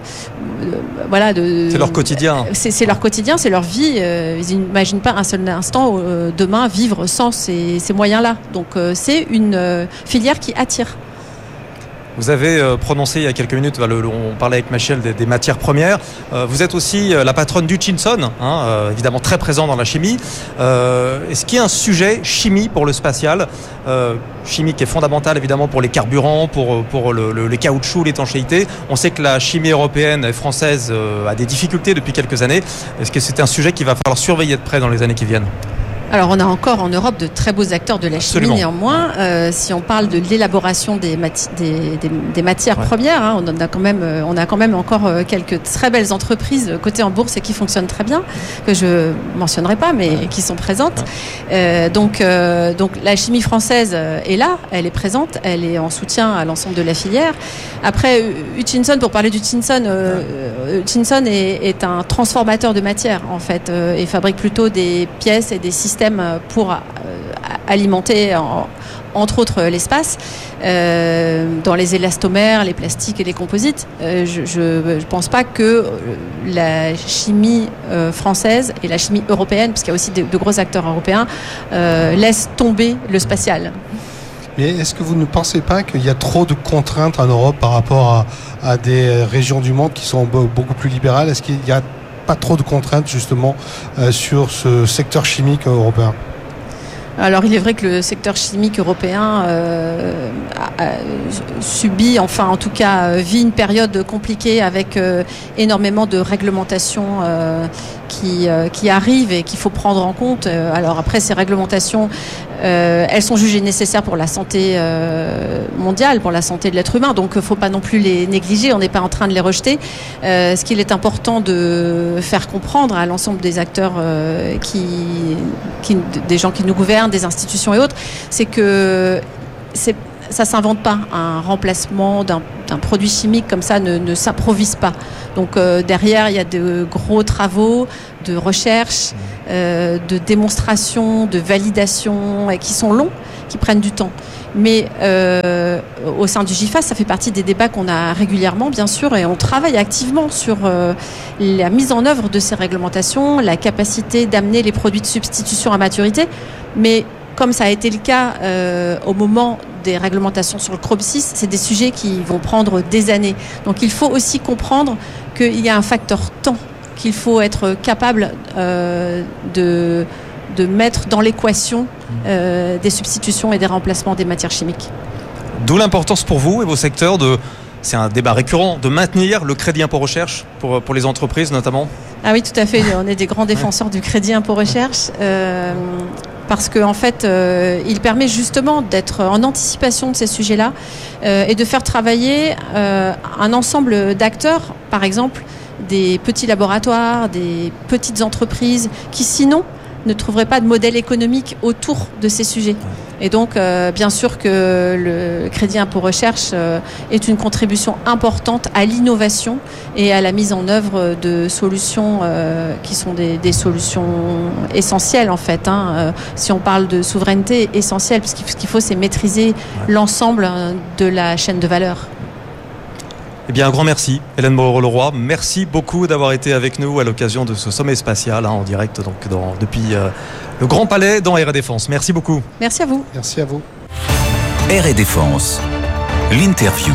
c'est leur quotidien. C'est leur quotidien, c'est leur vie. Ils n'imaginent pas un seul instant demain vivre sans ces moyens-là. Donc c'est une filière qui attire. Vous avez prononcé il y a quelques minutes, on parlait avec Michel des matières premières. Vous êtes aussi la patronne d'Hutchinson, évidemment très présent dans la chimie. Est-ce qu'il y a un sujet chimie pour le spatial, chimie qui est fondamentale évidemment pour les carburants, pour les caoutchoucs, l'étanchéité. On sait que la chimie européenne et française a des difficultés depuis quelques années. Est-ce que c'est un sujet qu'il va falloir surveiller de près dans les années qui viennent ? Alors on a encore en Europe de très beaux acteurs de la chimie. Absolument. Néanmoins. Si on parle de l'élaboration des matières premières, on a quand même encore quelques très belles entreprises cotées en bourse et qui fonctionnent très bien, que je mentionnerai pas, mais qui sont présentes. Donc la chimie française est là, elle est présente, elle est en soutien à l'ensemble de la filière. Après Hutchinson, pour parler d'Hutchinson, Hutchinson est un transformateur de matière en fait, et fabrique plutôt des pièces et des systèmes pour alimenter entre autres l'espace, dans les élastomères, les plastiques et les composites. Je ne pense pas que la chimie française et la chimie européenne, puisqu'il y a aussi de gros acteurs européens, laissent tomber le spatial. Mais est-ce que vous ne pensez pas qu'il y a trop de contraintes en Europe par rapport à des régions du monde qui sont beaucoup plus libérales? Est-ce qu'il n'y a pas trop de contraintes justement sur ce secteur chimique européen? Alors il est vrai que le secteur chimique européen subit, enfin en tout cas vit une période compliquée avec énormément de réglementations qui arrivent et qu'il faut prendre en compte. Alors après ces réglementations, elles sont jugées nécessaires pour la santé mondiale, pour la santé de l'être humain, donc il ne faut pas non plus les négliger, on n'est pas en train de les rejeter. Ce qu'il est important de faire comprendre à l'ensemble des acteurs, des gens qui nous gouvernent, des institutions et autres, c'est que ça ne s'invente pas. Un remplacement d'un produit chimique comme ça ne s'improvise pas. Donc derrière, il y a de gros travaux de recherche, de démonstration, de validation, et qui sont longs, qui prennent du temps. Mais au sein du GIFAS, ça fait partie des débats qu'on a régulièrement, bien sûr, et on travaille activement sur la mise en œuvre de ces réglementations, la capacité d'amener les produits de substitution à maturité. Mais comme ça a été le cas au moment des réglementations sur le Chrome 6, c'est des sujets qui vont prendre des années. Donc il faut aussi comprendre qu'il y a un facteur temps qu'il faut être capable de mettre dans l'équation des substitutions et des remplacements des matières chimiques. D'où l'importance pour vous et vos secteurs c'est un débat récurrent, de maintenir le crédit impôt recherche pour les entreprises notamment? Ah oui, tout à fait. On est des grands défenseurs du crédit impôt recherche. Parce qu'en fait, il permet justement d'être en anticipation de ces sujets-là et de faire travailler un ensemble d'acteurs, par exemple des petits laboratoires, des petites entreprises qui sinon ne trouveraient pas de modèle économique autour de ces sujets. Et donc, bien sûr que le crédit impôt recherche est une contribution importante à l'innovation et à la mise en œuvre de solutions qui sont des solutions essentielles en fait. Si on parle de souveraineté essentielle, parce que ce qu'il faut, c'est maîtriser l'ensemble de la chaîne de valeur. Eh bien, un grand merci, Hélène Moreau-Leroy. Merci beaucoup d'avoir été avec nous à l'occasion de ce sommet spatial en direct depuis le Grand Palais dans Air et Défense. Merci beaucoup. Merci à vous. Merci à vous. Air et Défense, l'interview.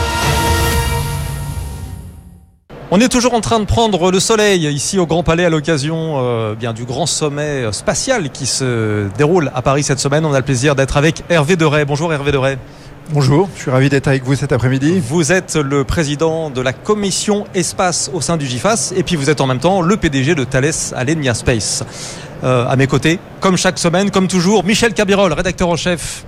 On est toujours en train de prendre le soleil ici au Grand Palais à l'occasion du grand sommet spatial qui se déroule à Paris cette semaine. On a le plaisir d'être avec Hervé Deray. Bonjour Hervé Deray. Bonjour, je suis ravi d'être avec vous cet après-midi. Vous êtes le président de la commission espace au sein du GIFAS et puis vous êtes en même temps le PDG de Thales Alenia Space. À mes côtés, comme chaque semaine, comme toujours, Michel Cabirol, rédacteur en chef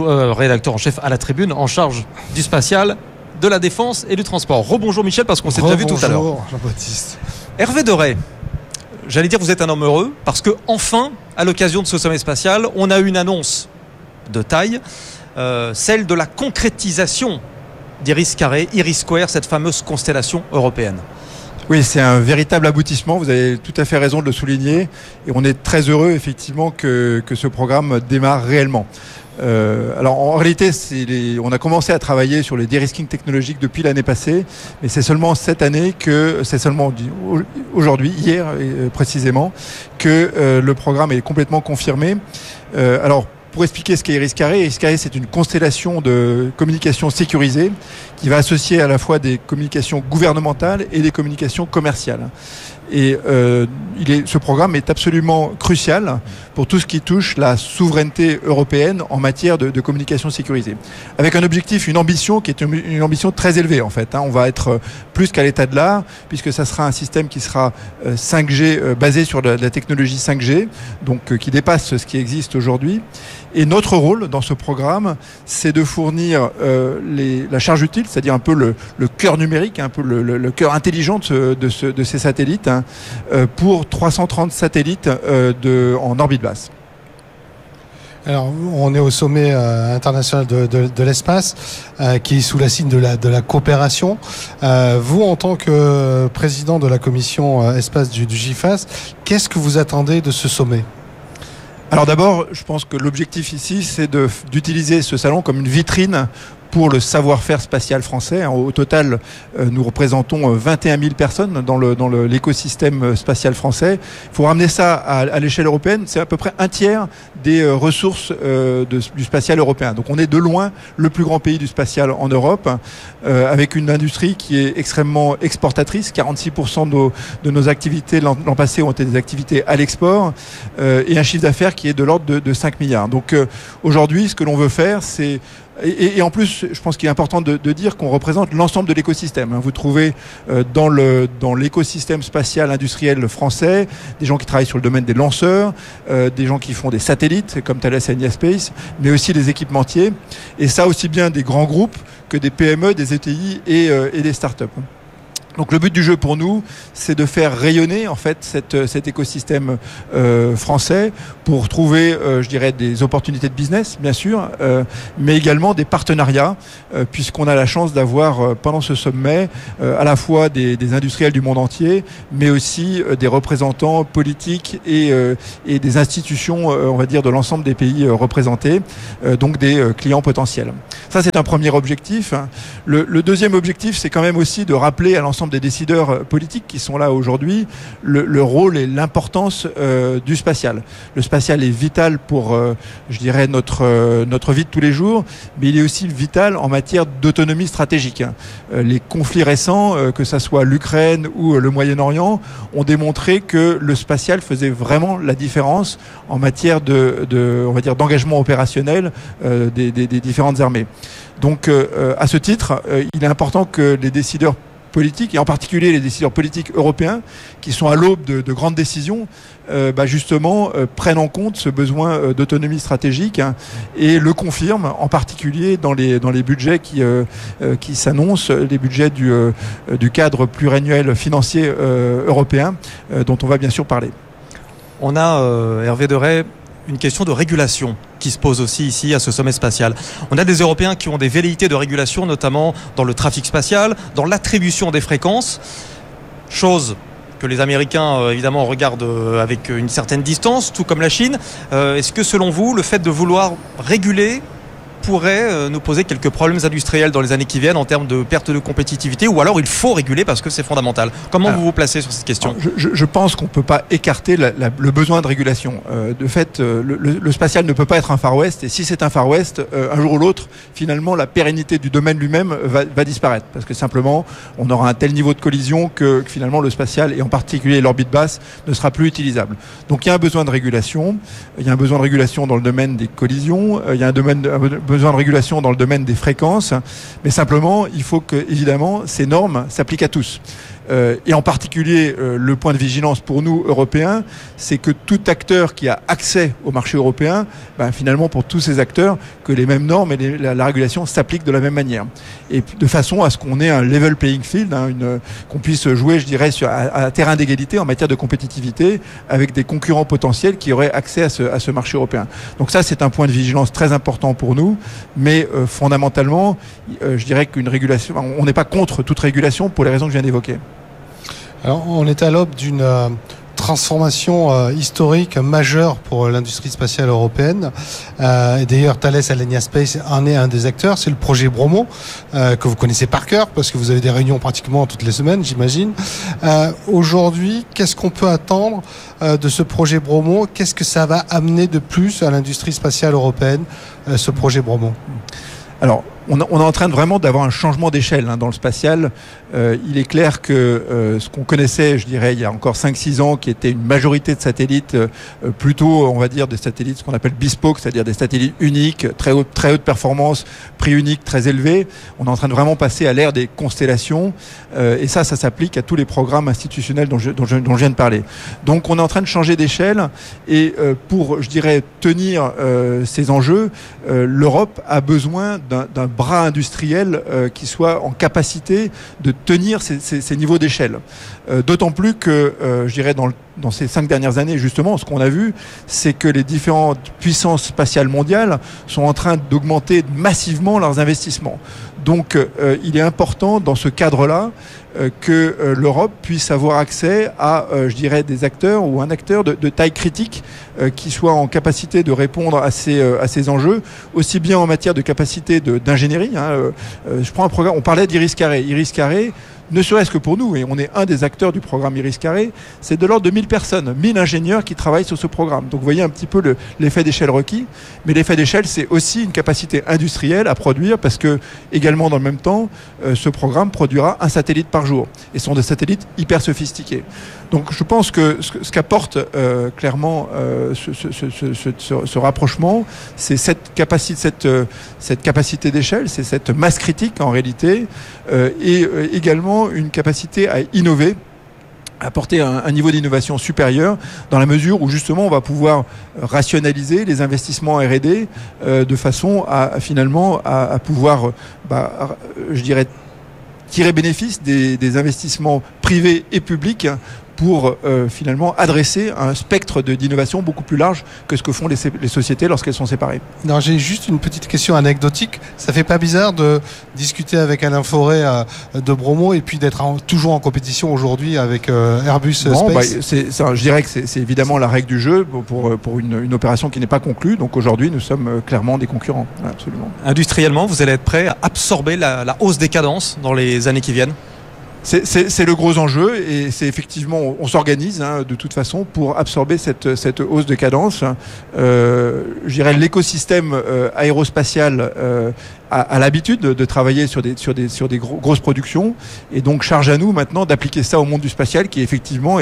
à la Tribune, en charge du spatial, de la défense et du transport. Rebonjour Michel, parce qu'on s'est déjà vu tout à l'heure. Bonjour Jean-Baptiste. Hervé Deray, j'allais dire vous êtes un homme heureux, parce que enfin, à l'occasion de ce sommet spatial, on a eu une annonce de taille. Celle de la concrétisation d'Iris Carré, Iris Square, cette fameuse constellation européenne. Oui, c'est un véritable aboutissement, vous avez tout à fait raison de le souligner, et on est très heureux effectivement que ce programme démarre réellement. Alors en réalité, on a commencé à travailler sur les de-risking technologiques depuis l'année passée, mais c'est seulement cette année aujourd'hui, hier précisément, que le programme est complètement confirmé. Alors pour expliquer ce qu'est Iris Carré, c'est une constellation de communication sécurisée qui va associer à la fois des communications gouvernementales et des communications commerciales. Et ce programme est absolument crucial pour tout ce qui touche la souveraineté européenne en matière de communication sécurisée. Avec un objectif, une ambition qui est une ambition très élevée en fait. On va être plus qu'à l'état de l'art, puisque ça sera un système qui sera 5G, basé sur la technologie 5G, donc qui dépasse ce qui existe aujourd'hui. Et notre rôle dans ce programme, c'est de fournir la charge utile, c'est-à-dire un peu le cœur numérique, un peu le cœur intelligent de ces satellites, pour 330 satellites en orbite basse. Alors, on est au sommet international de l'espace, qui est sous la signe de la coopération. Vous, en tant que président de la commission espace du GIFAS, qu'est-ce que vous attendez de ce sommet ? Alors d'abord, je pense que l'objectif ici, c'est d'utiliser ce salon comme une vitrine pour le savoir-faire spatial français. Au total, nous représentons 21 000 personnes dans l'écosystème spatial français. Il faut ramener ça à l'échelle européenne. C'est à peu près un tiers des ressources du spatial européen. Donc on est de loin le plus grand pays du spatial en Europe, avec une industrie qui est extrêmement exportatrice. 46% de nos activités l'an passé ont été des activités à l'export, et un chiffre d'affaires qui est de l'ordre de 5 milliards. Donc aujourd'hui, ce que l'on veut faire, c'est... Et en plus, je pense qu'il est important de dire qu'on représente l'ensemble de l'écosystème. Vous trouvez dans l'écosystème spatial industriel français des gens qui travaillent sur le domaine des lanceurs, des gens qui font des satellites comme Thales et Enia Space, mais aussi des équipementiers. Et ça aussi bien des grands groupes que des PME, des ETI et des startups. Donc le but du jeu pour nous, c'est de faire rayonner en fait cet écosystème français pour trouver, je dirais, des opportunités de business, bien sûr, mais également des partenariats, puisqu'on a la chance d'avoir pendant ce sommet à la fois des industriels du monde entier, mais aussi des représentants politiques et des institutions, on va dire, de l'ensemble des pays représentés, donc des clients potentiels. Ça, c'est un premier objectif. Le deuxième objectif, c'est quand même aussi de rappeler à l'ensemble des décideurs politiques qui sont là aujourd'hui le rôle et l'importance du spatial. Le spatial est vital pour, je dirais, notre vie de tous les jours, mais il est aussi vital en matière d'autonomie stratégique. Les conflits récents, que ça soit l'Ukraine ou le Moyen-Orient, ont démontré que le spatial faisait vraiment la différence en matière on va dire, d'engagement opérationnel des différentes armées. Donc, à ce titre, il est important que les décideurs politiques, et en particulier les décideurs politiques européens, qui sont à l'aube de grandes décisions, justement prennent en compte ce besoin d'autonomie stratégique, et le confirment, en particulier dans les budgets qui s'annoncent, les budgets du cadre pluriannuel financier européen, dont on va bien sûr parler. On a, Hervé Deray, une question de régulation qui se pose aussi ici à ce sommet spatial. On a des Européens qui ont des velléités de régulation, notamment dans le trafic spatial, dans l'attribution des fréquences, chose que les Américains, évidemment, regardent avec une certaine distance, tout comme la Chine. Est-ce que, selon vous, le fait de vouloir réguler pourrait nous poser quelques problèmes industriels dans les années qui viennent en termes de perte de compétitivité, ou alors il faut réguler parce que c'est fondamental? Comment vous vous placez sur cette question? Je pense qu'on ne peut pas écarter le besoin de régulation. De fait, le spatial ne peut pas être un Far West, et si c'est un Far West, un jour ou l'autre, finalement, la pérennité du domaine lui-même va disparaître, parce que simplement, on aura un tel niveau de collision que finalement le spatial, et en particulier l'orbite basse, ne sera plus utilisable. Donc il y a un besoin de régulation, il y a un besoin de régulation dans le domaine des collisions, il y a un besoin de régulation dans le domaine des fréquences, mais simplement, il faut que, évidemment, ces normes s'appliquent à tous. Et en particulier, le point de vigilance pour nous, Européens, c'est que tout acteur qui a accès au marché européen, finalement, pour tous ces acteurs, que les mêmes normes et la régulation s'appliquent de la même manière. Et de façon à ce qu'on ait un level playing field, qu'on puisse jouer, je dirais, à terrain d'égalité en matière de compétitivité, avec des concurrents potentiels qui auraient accès à ce marché européen. Donc ça, c'est un point de vigilance très important pour nous, mais fondamentalement, je dirais qu'une régulation, on n'est pas contre toute régulation pour les raisons que je viens d'évoquer. Alors, on est à l'aube d'une transformation historique majeure pour l'industrie spatiale européenne. Et d'ailleurs, Thales Alenia Space en est un des acteurs. C'est le projet Bromo, que vous connaissez par cœur, parce que vous avez des réunions pratiquement toutes les semaines, j'imagine. Aujourd'hui, qu'est-ce qu'on peut attendre de ce projet Bromo? Qu'est-ce que ça va amener de plus à l'industrie spatiale européenne, ce projet Bromo? Alors, on est en train vraiment d'avoir un changement d'échelle dans le spatial. Il est clair que ce qu'on connaissait, je dirais, il y a encore 5-6 ans, qui était une majorité de satellites, plutôt, on va dire, des satellites, ce qu'on appelle bespoke, c'est-à-dire des satellites uniques, très haute performance, prix unique, très élevé. On est en train de vraiment passer à l'ère des constellations. Et ça s'applique à tous les programmes institutionnels dont je viens de parler. Donc, on est en train de changer d'échelle. Et pour, je dirais, tenir ces enjeux, l'Europe a besoin d'un bras industriel qui soit en capacité de tenir ces niveaux d'échelle. D'autant plus que, je dirais, dans dans ces 5 dernières années, justement, ce qu'on a vu, c'est que les différentes puissances spatiales mondiales sont en train d'augmenter massivement leurs investissements. Donc, il est important, dans ce cadre-là, que l'Europe puisse avoir accès à, je dirais, des acteurs ou un acteur de taille critique qui soit en capacité de répondre à ces enjeux, aussi bien en matière de capacité d'ingénierie. Je prends un programme, on parlait d'Iris Carré. Iris Carré, ne serait-ce que pour nous, et on est un des acteurs du programme Iris Carré, c'est de l'ordre de 1000 personnes, 1000 ingénieurs qui travaillent sur ce programme. Donc vous voyez un petit peu l'effet d'échelle requis, mais l'effet d'échelle, c'est aussi une capacité industrielle à produire, parce que également dans le même temps, ce programme produira un satellite par jour, et ce sont des satellites hyper sophistiqués. Donc je pense que ce qu'apporte clairement ce rapprochement, c'est cette capacité d'échelle, c'est cette masse critique en réalité, et également une capacité à innover, à apporter un niveau d'innovation supérieur, dans la mesure où justement on va pouvoir rationaliser les investissements R&D de façon à finalement à pouvoir, je dirais, tirer bénéfice des investissements privés et publics pour finalement adresser un spectre d'innovation beaucoup plus large que ce que font les sociétés lorsqu'elles sont séparées. Non, j'ai juste une petite question anecdotique. Ça fait pas bizarre de discuter avec Alain Fauré de Bromo et puis d'être toujours en compétition aujourd'hui avec Airbus Space? Je dirais que c'est évidemment la règle du jeu pour une opération qui n'est pas conclue. Donc aujourd'hui, nous sommes clairement des concurrents. Absolument. Industriellement, vous allez être prêt à absorber la hausse des cadences dans les années qui viennent? C'est le gros enjeu, et c'est effectivement, on s'organise de toute façon pour absorber cette hausse de cadence. Je dirais l'écosystème aérospatial a l'habitude de travailler sur des grosses productions, et donc charge à nous maintenant d'appliquer ça au monde du spatial, qui effectivement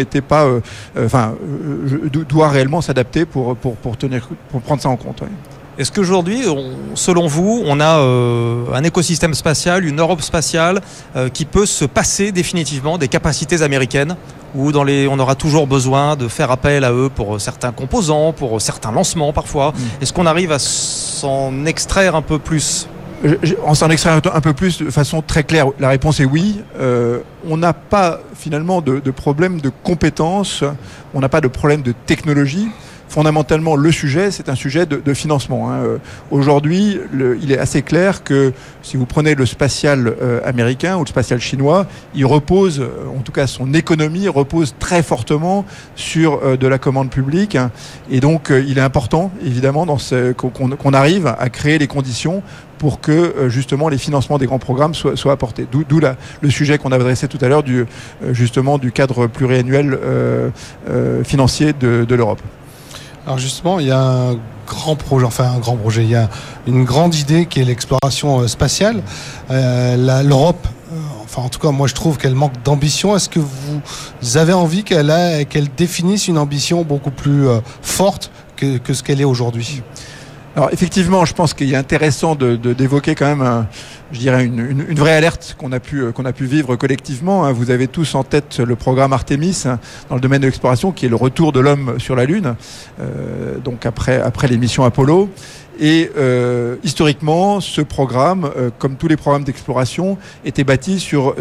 doit réellement s'adapter pour prendre ça en compte. Ouais. Est-ce qu'aujourd'hui, selon vous, on a un écosystème spatial, une Europe spatiale qui peut se passer définitivement des capacités américaines, où on aura toujours besoin de faire appel à eux pour certains composants, pour certains lancements parfois? Est-ce qu'on arrive à s'en extraire un peu plus? On s'en extrait un peu plus de façon très claire. La réponse est oui. On n'a pas finalement de problème de compétences, on n'a pas de problème de technologie. Fondamentalement, le sujet, c'est un sujet de financement. Aujourd'hui, il est assez clair que si vous prenez le spatial américain ou le spatial chinois, il repose, en tout cas son économie repose très fortement sur de la commande publique. Et donc, il est important, évidemment, qu'on arrive à créer les conditions pour que justement les financements des grands programmes soient apportés. D'où le sujet qu'on a adressé tout à l'heure du cadre pluriannuel financier de l'Europe. Alors justement, il y a un grand projet, il y a une grande idée qui est l'exploration spatiale. L'Europe, en tout cas moi je trouve qu'elle manque d'ambition. Est-ce que vous avez envie qu'elle définisse une ambition beaucoup plus forte que ce qu'elle est aujourd'hui? Alors effectivement, je pense qu'il est intéressant d'évoquer quand même une vraie alerte qu'on a pu vivre collectivement. Vous avez tous en tête le programme Artemis dans le domaine de l'exploration, qui est le retour de l'homme sur la Lune, donc après les missions Apollo. Et historiquement, ce programme, comme tous les programmes d'exploration, était bâti sur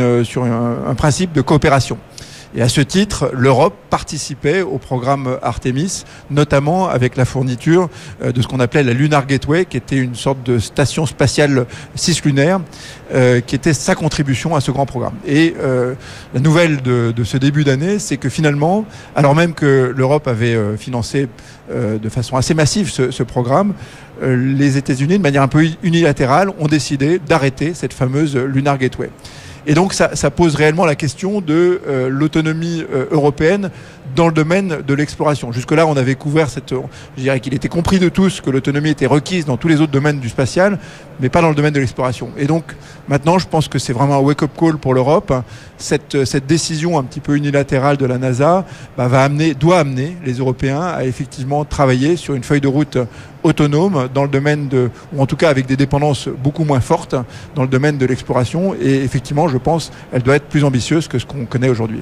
un principe de coopération. Et à ce titre, l'Europe participait au programme Artemis, notamment avec la fourniture de ce qu'on appelait la Lunar Gateway, qui était une sorte de station spatiale cislunaire, qui était sa contribution à ce grand programme. Et la nouvelle de ce début d'année, c'est que finalement, alors même que l'Europe avait financé de façon assez massive ce programme, les États-Unis, de manière un peu unilatérale, ont décidé d'arrêter cette fameuse Lunar Gateway. Et donc ça pose réellement la question de l'autonomie européenne dans le domaine de l'exploration. Jusque-là, on avait couvert je dirais qu'il était compris de tous que l'autonomie était requise dans tous les autres domaines du spatial, mais pas dans le domaine de l'exploration. Et donc maintenant, je pense que c'est vraiment un wake-up call pour l'Europe. Cette décision un petit peu unilatérale de la NASA doit amener les Européens à effectivement travailler sur une feuille de route autonome dans le domaine ou en tout cas avec des dépendances beaucoup moins fortes dans le domaine de l'exploration. Et effectivement, je pense qu'elle doit être plus ambitieuse que ce qu'on connaît aujourd'hui.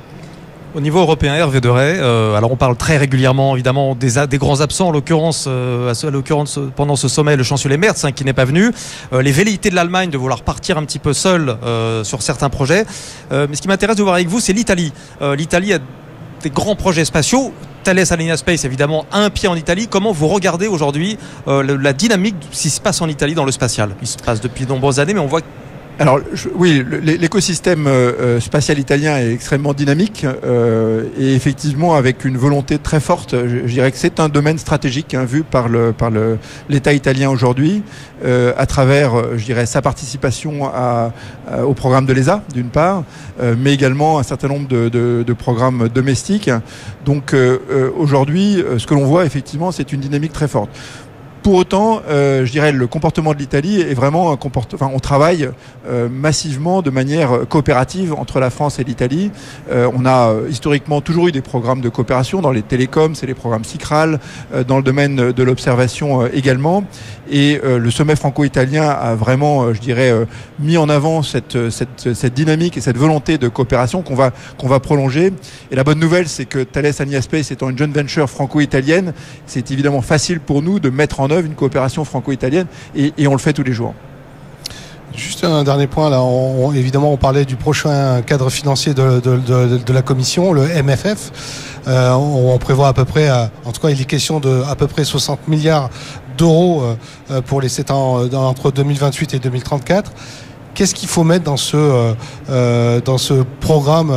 Au niveau européen, Hervé Deray, alors on parle très régulièrement évidemment des grands absents, en l'occurrence pendant ce sommet, le chancelier Merz qui n'est pas venu, les velléités de l'Allemagne de vouloir partir un petit peu seule sur certains projets. Mais ce qui m'intéresse de voir avec vous, c'est l'Italie. L'Italie a des grands projets spatiaux. Thales Alenia Space, évidemment, a un pied en Italie. Comment vous regardez aujourd'hui la dynamique de ce qui se passe en Italie dans le spatial? Il se passe depuis de nombreuses années, mais on voit... Alors oui, l'écosystème spatial italien est extrêmement dynamique et effectivement avec une volonté très forte. Je dirais que c'est un domaine stratégique vu par l'État italien aujourd'hui à travers, je dirais, sa participation au programme de l'ESA d'une part, mais également un certain nombre de programmes domestiques. Donc aujourd'hui, ce que l'on voit effectivement, c'est une dynamique très forte. Pour autant, je dirais, le comportement de l'Italie est vraiment on travaille massivement de manière coopérative entre la France et l'Italie. On a historiquement toujours eu des programmes de coopération dans les télécoms, c'est les programmes SICRAL, dans le domaine de l'observation également. Et le sommet franco-italien a vraiment, je dirais, mis en avant cette dynamique et cette volonté de coopération qu'on va prolonger. Et la bonne nouvelle, c'est que Thales Alenia Space étant une joint venture franco-italienne, c'est évidemment facile pour nous de mettre en œuvre une coopération franco-italienne et on le fait tous les jours. Juste un dernier point, là, évidemment, on parlait du prochain cadre financier de la Commission, le MFF. On prévoit à peu près, en tout cas, il est question de à peu près 60 milliards d'euros pour les 7 ans entre 2028 et 2034. Qu'est-ce qu'il faut mettre dans ce programme,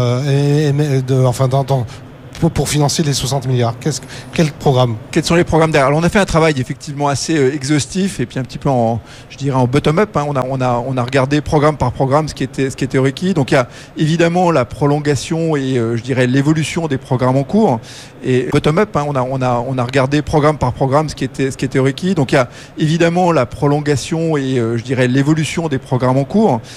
pour financer les 60 milliards? Quel programme? Quels sont les programmes derrière? Alors on a fait un travail effectivement assez exhaustif et puis un petit peu en bottom-up. On a regardé programme par programme ce qui était requis. Donc il y a évidemment la prolongation et je dirais l'évolution des programmes en cours. Et bottom-up, on a regardé programme par programme ce qui était requis. Donc il y a évidemment la prolongation et je dirais l'évolution des programmes en cours.